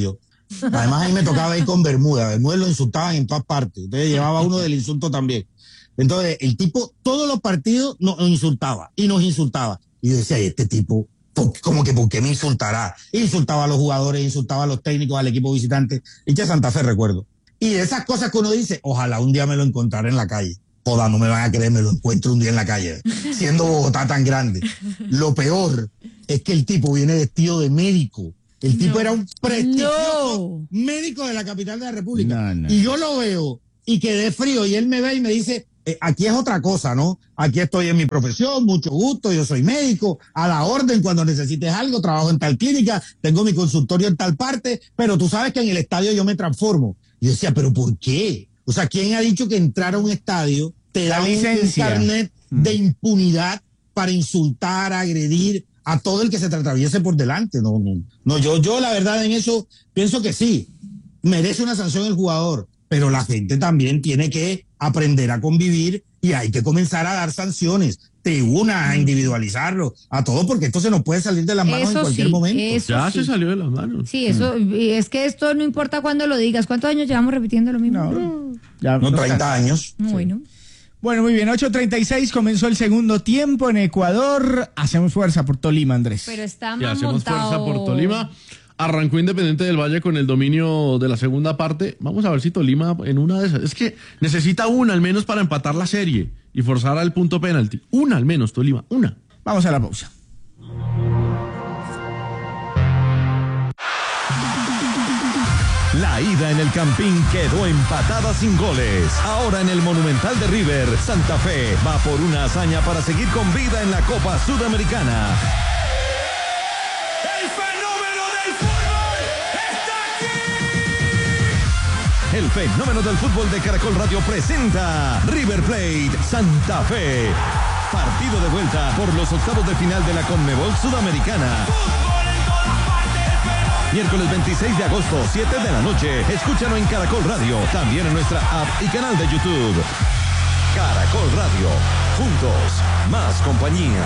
Además ahí me tocaba ir con Bermuda. Bermuda lo insultaban en todas partes. Entonces llevaba uno del insulto también. Entonces el tipo, todos los partidos nos insultaba y nos insultaba. Y yo decía, este tipo, como que ¿por qué me insultará? Insultaba a los jugadores, insultaba a los técnicos, al equipo visitante. Hincha Santa Fe, recuerdo. Y de esas cosas que uno dice, ojalá un día me lo encontrara en la calle. Joda, no me van a creer, me lo encuentro un día en la calle, siendo Bogotá tan grande. Lo peor es que el tipo viene vestido de médico. El tipo no, era un prestigioso no. médico de la capital de la República. No, no. Y yo lo veo y quedé frío y él me ve y me dice, eh, aquí es otra cosa, ¿no? Aquí estoy en mi profesión, mucho gusto, yo soy médico, a la orden cuando necesites algo, trabajo en tal clínica, tengo mi consultorio en tal parte, pero tú sabes que en el estadio yo me transformo. Y yo decía, ¿pero por qué? O sea, ¿quién ha dicho que entrar a un estadio te da un carnet de impunidad para insultar, agredir a todo el que se te atraviese por delante? No, no, no, yo, yo la verdad en eso pienso que sí, merece una sanción el jugador, pero la gente también tiene que aprender a convivir y hay que comenzar a dar sanciones, te unas a individualizarlo, a todo, porque esto se nos puede salir de las manos eso en cualquier sí, momento. Ya sí. se salió de las manos. Sí, eso, mm. es que esto no importa cuándo lo digas. ¿Cuántos años llevamos repitiendo lo mismo? No, ya, no treinta años. Bueno. Sí. Bueno, muy bien, ocho treinta y seis comenzó el segundo tiempo en Ecuador. Hacemos fuerza por Tolima, Andrés. Pero está y más hacemos montado... fuerza por Tolima. Arrancó Independiente del Valle con el dominio de la segunda parte. Vamos a ver si Tolima en una de esas... Es que necesita una al menos para empatar la serie y forzar al punto penalti. Una al menos, Tolima, una. Vamos a la pausa. La ida en el Campín quedó empatada sin goles. Ahora en el Monumental de River, Santa Fe va por una hazaña para seguir con vida en la Copa Sudamericana. ¡El fenómeno del fútbol está aquí! El fenómeno del fútbol de Caracol Radio presenta River Plate Santa Fe. Partido de vuelta por los octavos de final de la Conmebol Sudamericana. Miércoles veintiséis de agosto, siete de la noche. Escúchalo en Caracol Radio, también en nuestra app y canal de YouTube. Caracol Radio, juntos, más compañía.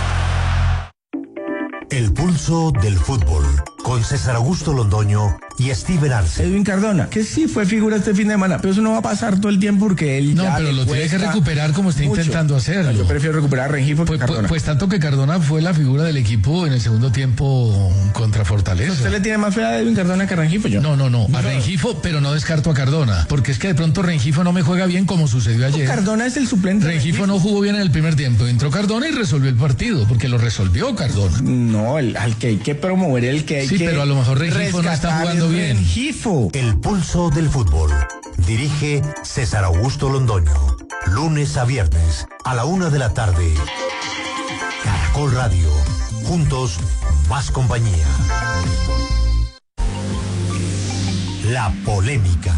El pulso del fútbol, con César Augusto Londoño y Steven Arce. Edwin Cardona, que sí fue figura este fin de semana, pero eso no va a pasar todo el tiempo porque él no, ya pero lo tiene que recuperar como está mucho. intentando hacerlo. Yo prefiero recuperar a Rengifo pues, que Cardona. Pues, pues tanto que Cardona fue la figura del equipo en el segundo tiempo contra Fortaleza. ¿Usted le tiene más fe a Edwin Cardona que a Rengifo? Yo. No, no, no, a Rengifo, pero no descarto a Cardona, porque es que de pronto Rengifo no me juega bien como sucedió ayer. No, Cardona es el suplente. Rengifo no jugó bien en el primer tiempo, entró Cardona y resolvió el partido, porque lo resolvió Cardona. No, el, al que hay que promover, el que hay sí, que Sí, pero a lo mejor Rengifo no está jugando bien. Rengifo. El pulso del fútbol. Dirige César Augusto Londoño. Lunes a viernes a la una de la tarde. Caracol Radio. Juntos, más compañía. La polémica.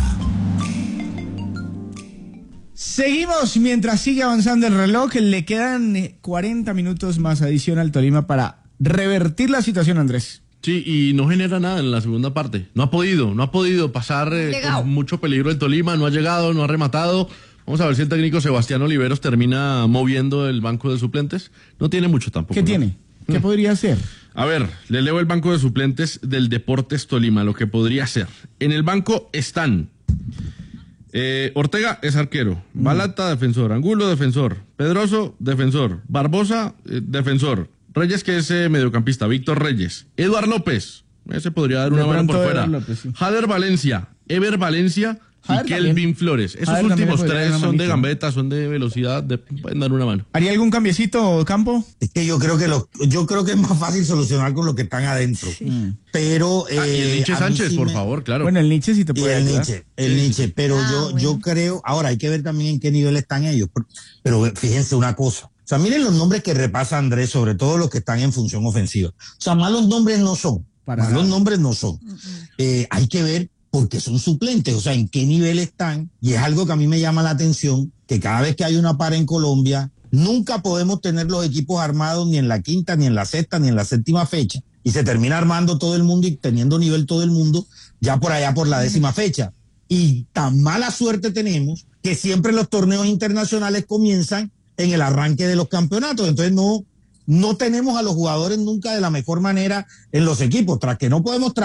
Seguimos mientras sigue avanzando el reloj. Le quedan cuarenta minutos más adición al Tolima para revertir la situación, Andrés. Sí, y no genera nada en la segunda parte. No ha podido, no ha podido pasar eh, con mucho peligro el Tolima, no ha llegado, no ha rematado. Vamos a ver si el técnico Sebastián Oliveros termina moviendo el banco de suplentes. No tiene mucho tampoco. ¿Qué ¿no? tiene? ¿Qué mm. podría hacer? A ver, le leo el banco de suplentes del Deportes Tolima, lo que podría ser. En el banco están eh, Ortega es arquero, mm. Balata defensor, Angulo defensor, Pedroso defensor, Barbosa eh, defensor, Reyes, que es eh, mediocampista, Víctor Reyes, Eduard López, ese podría dar una mano por fuera, López, sí. Jader Valencia, Ever Valencia y Kelvin Flores. Esos Jader últimos tres son de gambeta, son de velocidad, de, pueden dar una mano. ¿Haría algún cambiecito, Campo? Es que yo creo que lo, yo creo que es más fácil solucionar con los que están adentro. Sí. Pero eh, ah, y el Nietzsche Sánchez, sí por me... favor, claro. Bueno, el Nietzsche sí te puede y el ayudar. Nietzsche, el sí. Nietzsche, pero ah, yo, bueno. yo creo, ahora hay que ver también en qué nivel están ellos. Pero fíjense una cosa. O sea, miren los nombres que repasa Andrés, sobre todo los que están en función ofensiva. O sea, malos nombres no son. Para malos nada. nombres no son. Uh-uh. Eh, hay que ver porque son suplentes, o sea, en qué nivel están. Y es algo que a mí me llama la atención, que cada vez que hay una para en Colombia, nunca podemos tener los equipos armados ni en la quinta, ni en la sexta, ni en la séptima fecha. Y se termina armando todo el mundo y teniendo nivel todo el mundo ya por allá por la décima fecha. Y tan mala suerte tenemos que siempre los torneos internacionales comienzan en el arranque de los campeonatos. Entonces no, no tenemos a los jugadores nunca de la mejor manera en los equipos. Tras que no podemos traer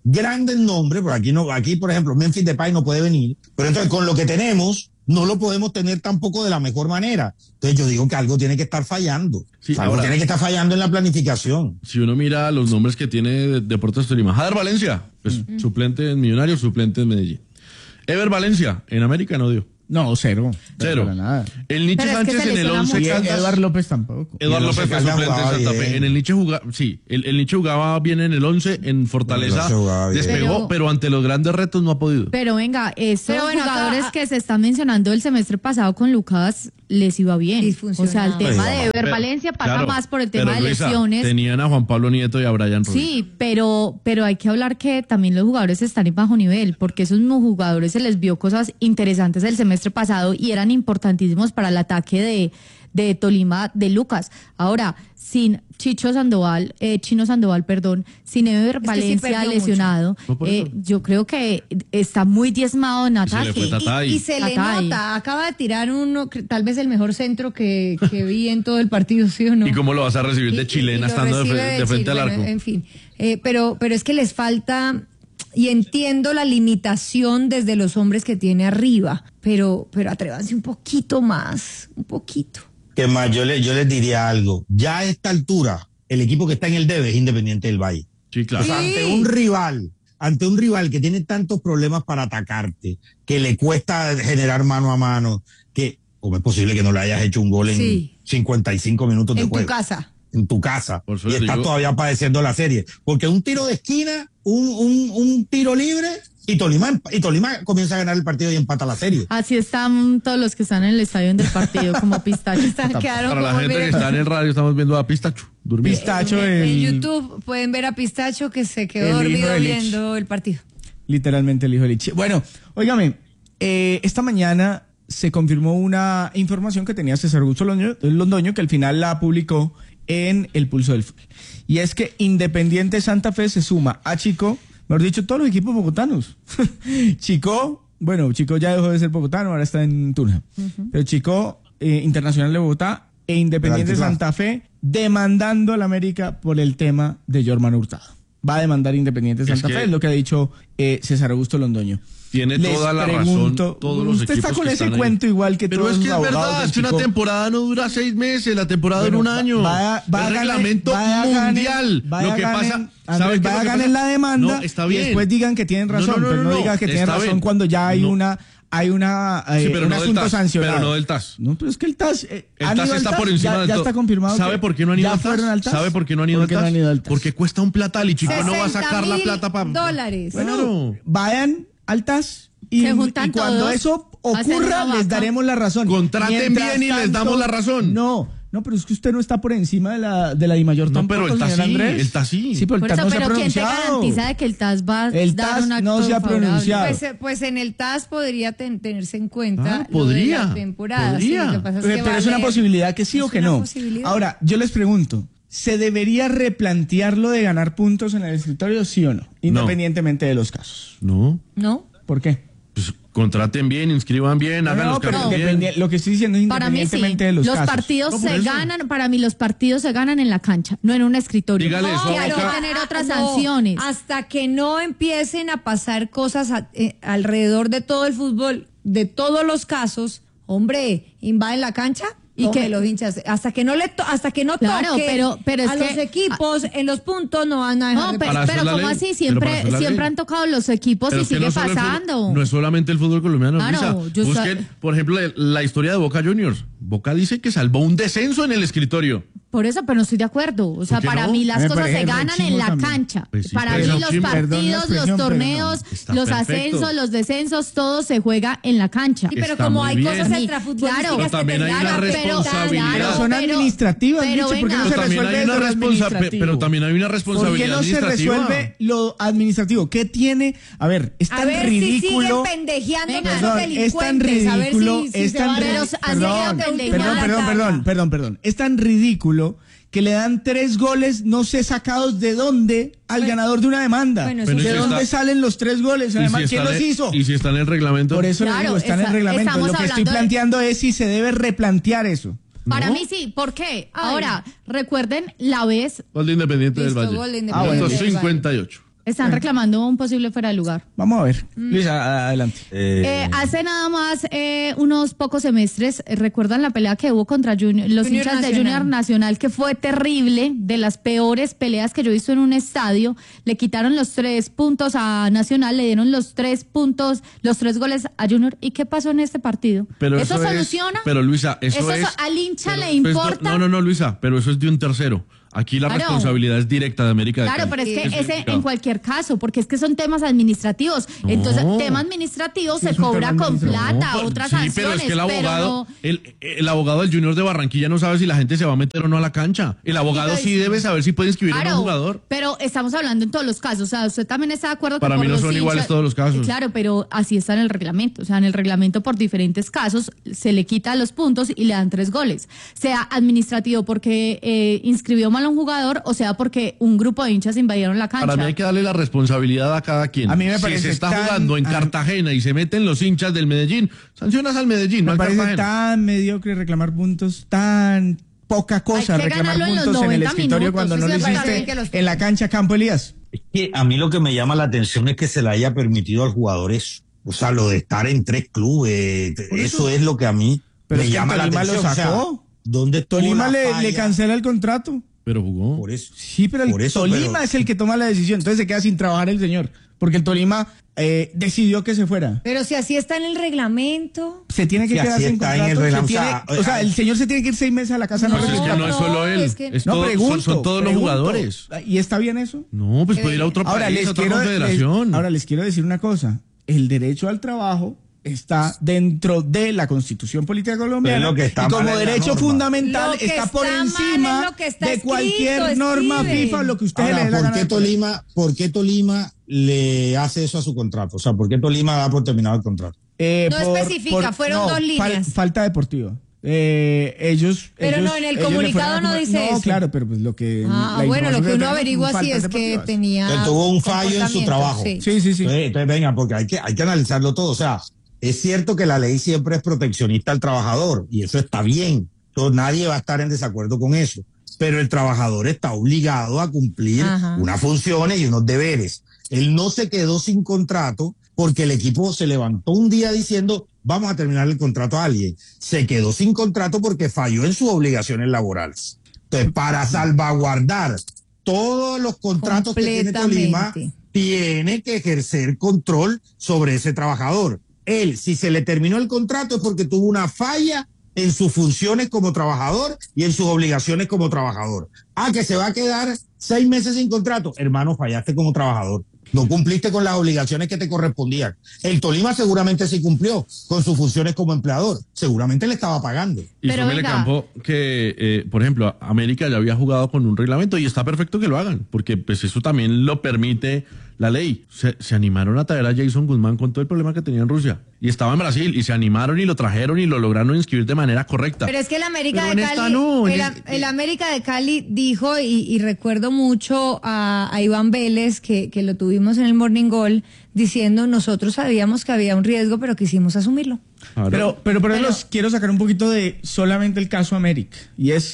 grandes nombres, porque aquí no, aquí por ejemplo Memphis Depay no puede venir, pero entonces con lo que tenemos no lo podemos tener tampoco de la mejor manera. Entonces yo digo que algo tiene que estar fallando. Sí, o sea, algo ahora, tiene que estar fallando en la planificación. Si uno mira los nombres que tiene Deportes Tolima, Jader Valencia, pues uh-huh. suplente en Millonarios, suplente en Medellín. Ever Valencia, en América no dio. No, cero. Cero. Para nada. El Nietzsche Sánchez en el once. Y Eduardo López tampoco. Eduardo López fue suplente en Santa Fe. En el Nietzsche jugaba, sí, el, el Nietzsche jugaba bien en el once, en Fortaleza despegó, pero, pero ante los grandes retos no ha podido. Pero venga, estos pero bueno, jugadores acá, que se están mencionando el semestre pasado con Lucas les iba bien. O sea, el tema de Ever Valencia pasa claro, más por el tema de Luisa, lesiones. Tenían a Juan Pablo Nieto y a Brian Ruiz. Sí, pero, pero hay que hablar que también los jugadores están en bajo nivel, porque esos jugadores se les vio cosas interesantes el semestre pasado y eran importantísimos para el ataque de, de Tolima de Lucas. Ahora, sin Chicho Sandoval, eh, Chino Sandoval, perdón, sin Ever es Valencia sí lesionado, no eh, yo creo que está muy diezmado en ataque. Y, y, y se le nota, acaba de tirar uno, tal vez el mejor centro que, que vi en todo el partido, ¿sí o no? ¿Y cómo lo vas a recibir de chilena y, y estando de, de, de frente Chile, al arco? Bueno, en fin, eh, pero, pero es que les falta... Y entiendo la limitación desde los hombres que tiene arriba, pero, pero atrévanse un poquito más, un poquito. Que más, yo, le, yo les diría algo. Ya a esta altura, el equipo que está en el debe es Independiente del Valle. Sí, claro. O sea, ante un rival, ante un rival que tiene tantos problemas para atacarte, que le cuesta generar mano a mano, que, ¿cómo es posible que no le hayas hecho un gol en sí. cincuenta y cinco minutos de en juego? En tu casa. En tu casa. Y estás todavía padeciendo la serie. Porque un tiro de esquina, un, un, un tiro libre, y Tolima, y Tolima comienza a ganar el partido y empata la serie. Así están todos los que están en el estadio del partido, como Pistacho. Están, Para la gente que está en el radio, estamos viendo a Pistacho durmiendo. Pistacho en, el... en YouTube pueden ver a Pistacho que se quedó dormido viendo el partido. Literalmente el hijo de Lich. Bueno, óigame, eh, esta mañana se confirmó una información que tenía César Augusto Londoño, que al final la publicó en El Pulso del Fútbol. Y es que Independiente Santa Fe se suma a Chico, mejor dicho, todos los equipos bogotanos. Chico, bueno, Chico ya dejó de ser bogotano, ahora está en Tunja. Uh-huh. Pero Chico, eh, Internacional de Bogotá e Independiente Santa Fe demandando al América por el tema de Jorman Hurtado. Va a demandar Independiente Santa es Fe, es lo que ha dicho eh, César Augusto Londoño. Tiene Les toda la pregunto, razón. Todos los usted está con ese ahí. cuento igual que Pero todos es que los es verdad, es que una temporada no dura seis meses, la temporada bueno, dura un año. Va, va el a reglamento ganar, mundial. Vaya lo que ganen, pasa, Andrés, ¿sabe qué va a es lo que ganar pasa? la demanda No, está bien. y después digan que tienen razón, no, no, no, pero no, no digan que tienen razón bien. cuando ya hay no. una hay una eh, sí, pero un no asunto del T A S, sancionado. Pero no del T A S. No, pero es que el T A S eh, el T A S está por encima ya, del ya todo. está confirmado. ¿Sabe por qué no han ido al T A S? ¿Sabe por qué no han ido al T A S? Porque cuesta un platal y Chico no va a sacar la plata para dólares. Bueno, claro. Vayan al T A S y, y cuando todos, eso ocurra les daremos la razón. Contraten Mientras bien y tanto, les damos la razón. No. No, pero es que usted no está por encima de la de la DIMAYOR no, tampoco, pero el T A S sí, Andrés. el T A S sí. Sí, pero el T A S no se ha pronunciado. ¿Quién te garantiza de que el T A S va a el dar T A S un acto no se ha pronunciado. Pues, pues en el T A S podría ten, tenerse en cuenta ah, podría, lo de la temporada. Podría. Sí, lo que pasa es pero que pero va es a una leer. posibilidad que sí es o que no. Ahora, yo les pregunto, ¿se debería replantear lo de ganar puntos en el escritorio, sí o no? Independientemente no. de los casos. No. ¿No? ¿Por qué? Pues contraten bien, inscriban bien, no, hagan no, los pero cambios bien. Lo que estoy diciendo es para independientemente mí sí. de los, los casos. partidos no, se eso. ganan, para mí los partidos se ganan en la cancha, no en un escritorio. Dígale no, eso. que hay Boca. que tener otras No, sanciones. Hasta que no empiecen a pasar cosas a, eh, alrededor de todo el fútbol, de todos los casos, hombre, invaden la cancha. Y que los hinchas, hasta que no le to, hasta que no claro, toque pero, pero es a que, los equipos en los puntos no van a dejar no, de pero, pasar. pero como así siempre siempre han tocado los equipos pero y sigue no pasando. Fútbol, no es solamente el fútbol colombiano, claro, Luisa. Busquen, por ejemplo, la historia de Boca Juniors. Boca dice que salvó un descenso en el escritorio. Por eso, pero no estoy de acuerdo. O sea, para no? mí las cosas se ganan en la también. cancha. Pues sí, para mí los chimbo. partidos, perdón, los torneos, no. los perfecto. ascensos, los descensos, todo se juega en la cancha. Sí, pero Está como hay bien. cosas extrafutbolísticas claro, pero también hay una responsabilidad. Pero son administrativas, pero, Micho, ¿por qué no pero se resuelve lo administrativo? Pero también hay una responsabilidad ¿Por qué no se resuelve lo administrativo? ¿Qué tiene? A ver, es tan a ver ridículo. Si siguen pendejeando Venga, a perdón, los es tan delincuentes, a ver ridículo, si, si es se tan van a- ridículo. Perdón, Perdón, perdón, perdón, perdón, perdón. Es tan ridículo que le dan tres goles, no sé sacados de dónde, al Bueno, ganador de una demanda. bueno, ¿De si dónde está- salen los tres goles? Además, ¿Y si ¿quién está los en- hizo? Y si está en el reglamento. Por eso Claro, le digo, está en esa- el reglamento. estamos Lo que estoy hablando de- planteando es si se debe replantear eso. Para ¿No? mí sí, ¿por qué? Ahora, recuerden la vez Gol de Independiente Listo, del Valle. gol de Ah, bueno, Independiente del Valle. cincuenta y ocho. Están reclamando un posible fuera de lugar. Vamos a ver. Mm. Luisa, adelante. Eh, eh, hace nada más eh, unos pocos semestres, eh, ¿recuerdan la pelea que hubo contra junior, los Junior hinchas Nacional. de Junior Nacional? Que fue terrible, de las peores peleas que yo he visto en un estadio. Le quitaron los tres puntos a Nacional, le dieron los tres puntos, los tres goles a Junior. ¿Y qué pasó en este partido? Pero ¿Eso, eso soluciona? Es, pero Luisa, eso, ¿Eso es... al hincha pero, le importa? Pues, no, no, no, Luisa, pero eso es de un tercero. Aquí la Claro. responsabilidad es directa de América de Claro, Cali. pero es que Eso ese claro. en cualquier caso, porque es que son temas administrativos. No. Entonces, tema administrativo Sí, se es un cobra tema con administrativo. plata, No, otras sí, sanciones. pero es que el abogado, no- el, el abogado del Junior de Barranquilla no sabe si la gente se va a meter o no a la cancha. El abogado sí debe saber si puede inscribir a Claro, un jugador. pero estamos hablando en todos los casos. O sea, usted también está de acuerdo que Para por mí no los son iguales todos los casos. Claro, pero así está en el reglamento. O sea, en el reglamento por diferentes casos se le quita los puntos y le dan tres goles. Sea administrativo porque eh, inscribió mal a un jugador o sea porque un grupo de hinchas invadieron la cancha. Para mí hay que darle la responsabilidad a cada quien. A mí me si parece se está tan- jugando en a- Cartagena y se meten los hinchas del Medellín, sancionas al Medellín, no Me al parece Cartagena. tan mediocre reclamar puntos, tan poca cosa Hay que reclamar ganarlo en los puntos en el noventa escritorio minutos, cuando no eso lo sí es verdad, hiciste que los- en la cancha, Campo Elías. Es que a mí lo que me llama la atención es que se le haya permitido al jugador eso. O sea, lo de estar en tres clubes, eso, eso. es lo que a mí Pero me es que llama la Tolima lo atención. O sea, sacó. ¿dónde estuvo Tolima la le, falla? le cancela el contrato. Pero jugó. Por eso. Sí, pero el Por eso, Tolima pero- es el que toma la decisión. Entonces se queda sin trabajar el señor. Porque el Tolima eh, decidió que se fuera. Pero si así está en el reglamento. Se tiene que Sí, quedar así sin está en contrato. el se reglamento. tiene- O sea, o sea, el señor se tiene que ir seis meses a la casa. No, Pues es que no es solo él, es que- es No, todo- son- pregunto, son, todos los pregunto. jugadores. ¿Y está bien eso? No, pues puede ir a otro Ahora país, les, a otra quiero, confederación. les- ahora les quiero decir una cosa. El derecho al trabajo está dentro de la Constitución Política Colombiana Pero lo que está y como mal es la derecho norma. fundamental Lo que está por está mal encima es lo que está de escrito, cualquier norma Steven. FIFA, lo que usted le Ahora, dé la ¿por gana qué de poner. Tolima, ¿por qué Tolima le hace eso a su contrato? O sea, ¿por qué Tolima da por terminado el contrato? Eh, No especifica, fueron dos líneas. falta deportiva. Eh, ellos. Pero ellos- no, en el ellos le comunicado fueron a no comer- dice no, eso. claro, pero pues lo que. Ah, la bueno, lo información que uno tenemos averigua son sí es faltas que deportivas. tenía. Que tuvo un fallo en su comportamiento, trabajo. sí. Sí, sí, sí. Entonces, entonces, venga, porque hay que, hay que analizarlo todo. O sea, es cierto que la ley siempre es proteccionista al trabajador y eso está bien. Entonces, nadie va a estar en desacuerdo con eso. Pero el trabajador está obligado a cumplir Ajá. unas funciones y unos deberes. Él no se quedó sin contrato porque el equipo se levantó un día diciendo vamos a terminar el contrato a alguien. Se quedó sin contrato porque falló en sus obligaciones laborales. Entonces, para salvaguardar todos los contratos que tiene Tolima, Completamente. tiene que ejercer control sobre ese trabajador. Él, si se le terminó el contrato es porque tuvo una falla en sus funciones como trabajador y en sus obligaciones como trabajador. Ah, que se va a quedar seis meses sin contrato. Hermano, fallaste como trabajador. No cumpliste con las obligaciones que te correspondían. El Tolima seguramente sí cumplió con sus funciones como empleador. Seguramente le estaba pagando. Y Pero fue venga. Campo que, eh, por ejemplo, América ya había jugado con un reglamento y está perfecto que lo hagan, porque pues eso también lo permite la ley. Se, se animaron a traer a Jason Guzmán con todo el problema que tenía en Rusia. Y estaba en Brasil y se animaron y lo trajeron y lo lograron inscribir de manera correcta. Pero es que el América Pero de en esta Cali, no, en el, este- el América de Cali dijo, y, y recuerdo mucho a, a Iván Vélez, que, que lo tuvimos en el Morning Goal, diciendo nosotros sabíamos que había un riesgo, pero quisimos asumirlo. Claro. Pero, pero, pero, Pero- los quiero sacar un poquito de solamente el caso América. Y es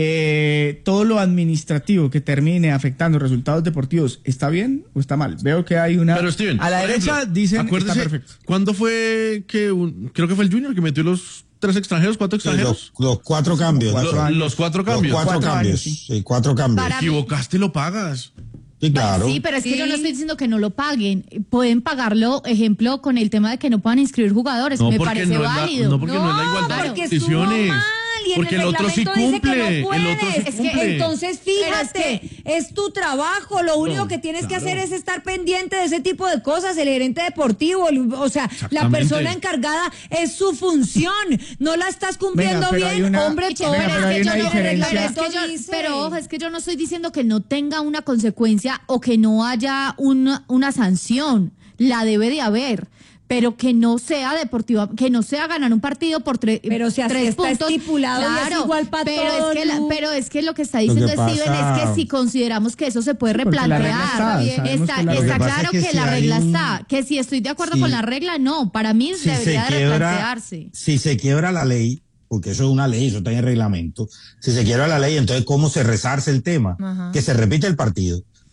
eh, todo lo administrativo que termine afectando resultados deportivos. ¿Está bien o está mal? Veo que hay una. Pero Steven, a la por derecha ejemplo, dicen está acuérdese, perfecto. ¿cuándo fue que un- creo que fue el Junior que metió los tres extranjeros, cuatro extranjeros? Los, los cuatro cambios. Cuatro Los- años. los cuatro Los cambios. cuatro, Cuatro cambios. años, sí. cuatro cambios. Para Te equivocaste, lo pagas. Sí, claro. Sí, pero es que Sí. yo no estoy diciendo que no lo paguen. Pueden pagarlo, ejemplo, con el tema de que no puedan inscribir jugadores. No, Me porque parece no es la- válido. no, porque no es la igualdad de porque condiciones. estuvo mal, y en Porque el otro sí reglamento dice que cumple, no el otro sí puedes. Es que cumple. entonces Pero es fíjate, es, tu trabajo, lo único No, que tienes claro. que hacer es estar pendiente de ese tipo de cosas, el gerente deportivo, el- o sea, la Exactamente. persona encargada es su función, no la estás cumpliendo Venga, pero hay bien, una- hombre, venga, todo pero es hay que una yo no- el diferencia. Pero, es que reglamento yo, dice. pero ojo, es que yo no estoy diciendo que no tenga una consecuencia o que no haya una, una sanción. La debe de haber. Pero que no sea deportiva, que no sea ganar un partido por tre- Pero si así tres está puntos. estipulado y es igual pa' pero todo, es que la- Lu. pero es que lo que está Lo diciendo que Steven pasa- es que si consideramos que eso se puede Sí, porque la regla replantear, está, sabemos está, que la está regla- Lo que pasa claro es que que, si la hay regla un- está. Que si estoy de acuerdo si- con la regla, no. Para mí si debería se de quiebra, replantearse. si se quiebra la ley, porque eso es una ley, eso está en el reglamento, si se quiebra la ley, entonces ¿cómo se resarce el tema? Ajá. Que se repite el partido.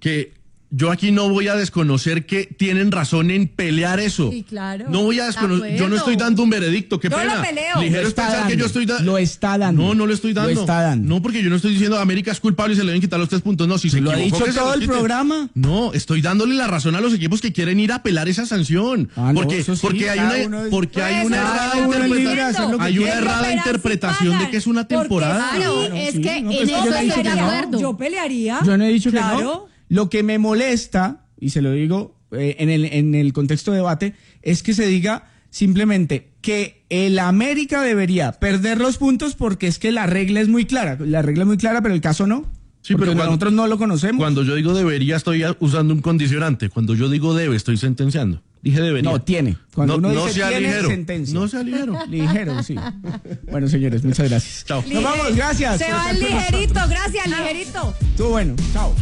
que yo aquí no voy a desconocer que tienen razón en pelear eso. Sí, claro. No voy a desconocer. Yo no estoy dando un veredicto. Qué Yo pena. lo peleo. Ligero Lo es está pensar dando. que yo estoy dando. Lo está dando. No, no lo estoy dando. Lo está dando. No, porque yo no estoy diciendo América es culpable y se le deben quitar los tres puntos. No, si se ¿Lo ha equivocó, dicho que se todo los el quite. programa? No, estoy dándole la razón a los equipos que quieren ir a apelar esa sanción. Ah, no, porque eso sí, porque hay cada una uno es- porque hay Pues, una cada errada uno es libre de interpretación. hacer lo que Hay una quiera. errada Pero interpretación de que es una porque temporada. Claro, no, es sí, que no, en pues eso yo no he estoy dicho de que no. acuerdo. Yo pelearía. Yo no he dicho que Claro. no. Lo que me molesta, y se lo digo eh, en, el, en el contexto de debate, es que se diga simplemente que el América debería perder los puntos porque es que la regla es muy clara. La regla es muy clara, pero el caso no. Sí, porque pero cuando- nosotros no lo conocemos. Cuando yo digo debería, estoy usando un condicionante. Cuando yo digo debe, estoy sentenciando. Dije debería. No, tiene. Cuando no, uno no dice sea tiene, ligero. sentencia. No sea ligero. Ligero, sí. Bueno, señores, muchas gracias. Chao. Nos vamos, gracias. Se por va estar con ligerito, nosotros. gracias, ligerito. Estuvo bueno, chao.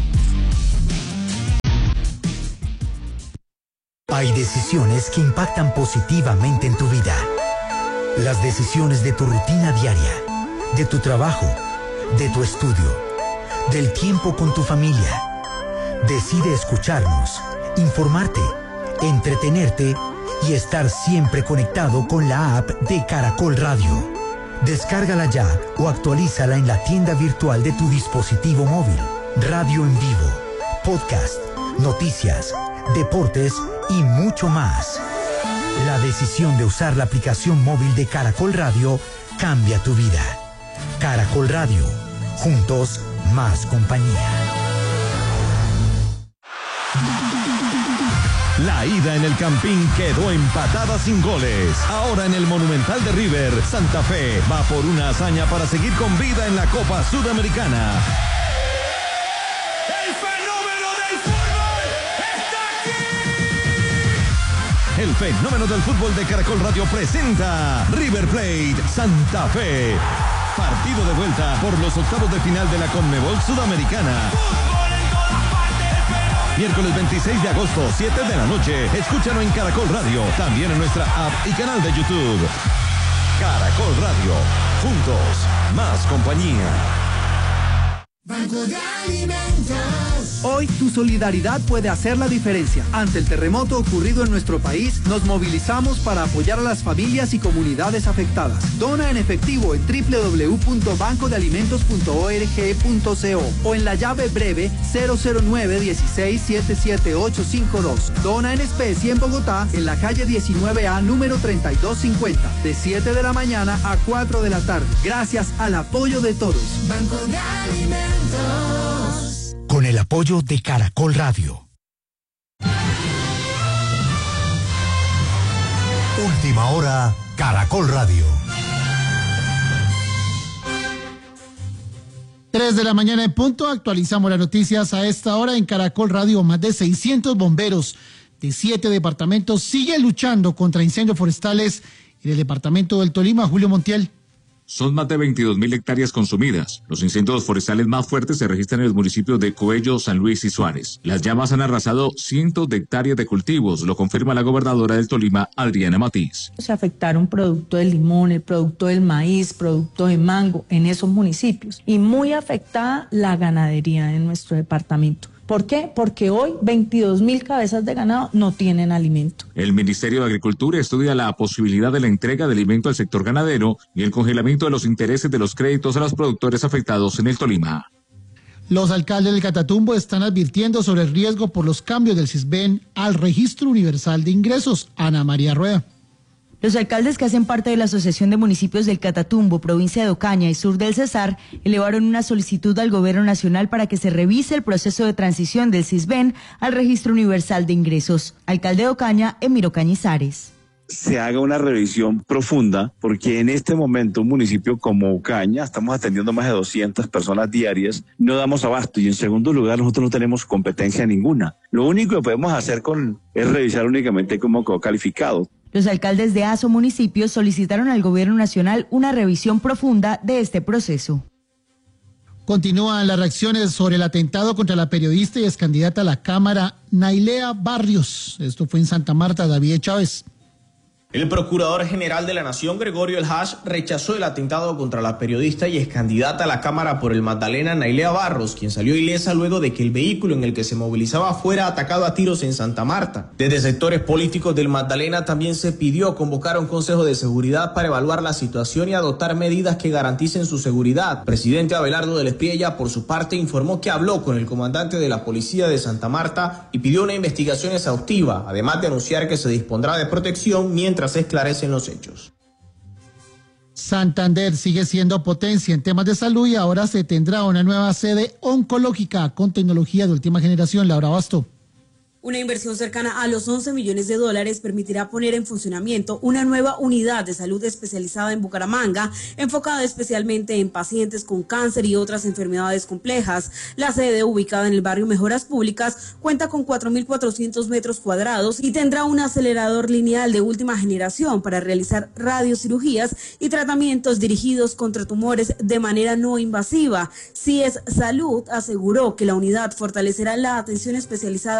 Hay decisiones que impactan positivamente en tu vida. Las decisiones de tu rutina diaria, de tu trabajo, de tu estudio, del tiempo con tu familia. Decide escucharnos, informarte, entretenerte y estar siempre conectado con la app de Caracol Radio. Descárgala ya o actualízala en la tienda virtual de tu dispositivo móvil. Radio en vivo, podcast, noticias, deportes y mucho más. La decisión de usar la aplicación móvil de Caracol Radio cambia tu vida. Caracol Radio, juntos más compañía. La ida en el Campín quedó empatada sin goles. Ahora en el Monumental de River, Santa Fe va por una hazaña para seguir con vida en la Copa Sudamericana. ¡El fenómeno del fútbol está aquí! El fenómeno del fútbol de Caracol Radio presenta River Plate Santa Fe. Partido de vuelta por los octavos de final de la Conmebol Sudamericana. ¡Fútbol en todas partes, pero... Miércoles veintiséis de agosto, siete de la noche. Escúchalo en Caracol Radio, también en nuestra app y canal de YouTube. Caracol Radio, juntos, más compañía. Banco de Alimentos. Hoy tu solidaridad puede hacer la diferencia. Ante el terremoto ocurrido en nuestro país, nos movilizamos para apoyar a las familias y comunidades afectadas. Dona en efectivo en doble u doble u doble u punto banco de alimentos punto org punto co o en la llave breve cero cero nueve uno seis siete siete ocho cinco dos. Dona en especie en Bogotá, en la calle diecinueve A, número treinta y dos cincuenta, de siete de la mañana a cuatro de la tarde. Gracias al apoyo de todos. Banco de Alimentos. Con el apoyo de Caracol Radio. Última hora, Caracol Radio. Tres de la mañana en punto, actualizamos las noticias a esta hora en Caracol Radio. Más de seiscientos bomberos de siete departamentos siguen luchando contra incendios forestales en el departamento del Tolima. Julio Montiel. Son más de veintidós mil hectáreas consumidas. Los incendios forestales más fuertes se registran en los municipios de Coello, San Luis y Suárez. Las llamas han arrasado cientos de hectáreas de cultivos, lo confirma la gobernadora del Tolima, Adriana Matiz. Se afectaron producto del limón, el producto del maíz, producto de mango en esos municipios. Y muy afectada la ganadería en nuestro departamento. ¿Por qué? Porque hoy veintidós mil cabezas de ganado no tienen alimento. El Ministerio de Agricultura estudia la posibilidad de la entrega de alimento al sector ganadero y el congelamiento de los intereses de los créditos a los productores afectados en el Tolima. Los alcaldes del Catatumbo están advirtiendo sobre el riesgo por los cambios del CISBEN al Registro Universal de Ingresos. Ana María Rueda. Los alcaldes que hacen parte de la Asociación de Municipios del Catatumbo, provincia de Ocaña y sur del Cesar, elevaron una solicitud al Gobierno Nacional para que se revise el proceso de transición del CISBEN al Registro Universal de Ingresos. Alcalde de Ocaña, Emiro Cañizares. Se haga una revisión profunda, porque en este momento un municipio como Ocaña, estamos atendiendo más de doscientas personas diarias, no damos abasto, y en segundo lugar nosotros no tenemos competencia ninguna. Lo único que podemos hacer con es revisar únicamente cómo quedó calificado. Los alcaldes de Aso municipios solicitaron al Gobierno Nacional una revisión profunda de este proceso. Continúan las reacciones sobre el atentado contra la periodista y excandidata a la Cámara Nailea Barrios. Esto fue en Santa Marta. David Chávez. El Procurador General de la Nación, Gregorio El Hash, rechazó el atentado contra la periodista y excandidata a la Cámara por el Magdalena, Nailea Barros, quien salió ilesa luego de que el vehículo en el que se movilizaba fuera atacado a tiros en Santa Marta. Desde sectores políticos del Magdalena también se pidió convocar a un Consejo de Seguridad para evaluar la situación y adoptar medidas que garanticen su seguridad. Presidente Abelardo del Espriella, por su parte, informó que habló con el comandante de la Policía de Santa Marta y pidió una investigación exhaustiva, además de anunciar que se dispondrá de protección mientras se esclarecen los hechos. Santander sigue siendo potencia en temas de salud y ahora se tendrá una nueva sede oncológica con tecnología de última generación. Laura Basto. Una inversión cercana a los once millones de dólares permitirá poner en funcionamiento una nueva unidad de salud especializada en Bucaramanga, enfocada especialmente en pacientes con cáncer y otras enfermedades complejas. La sede, ubicada en el barrio Mejoras Públicas, cuenta con cuatro mil cuatrocientos metros cuadrados y tendrá un acelerador lineal de última generación para realizar radiocirugías y tratamientos dirigidos contra tumores de manera no invasiva. C I E S Salud aseguró que la unidad fortalecerá la atención especializada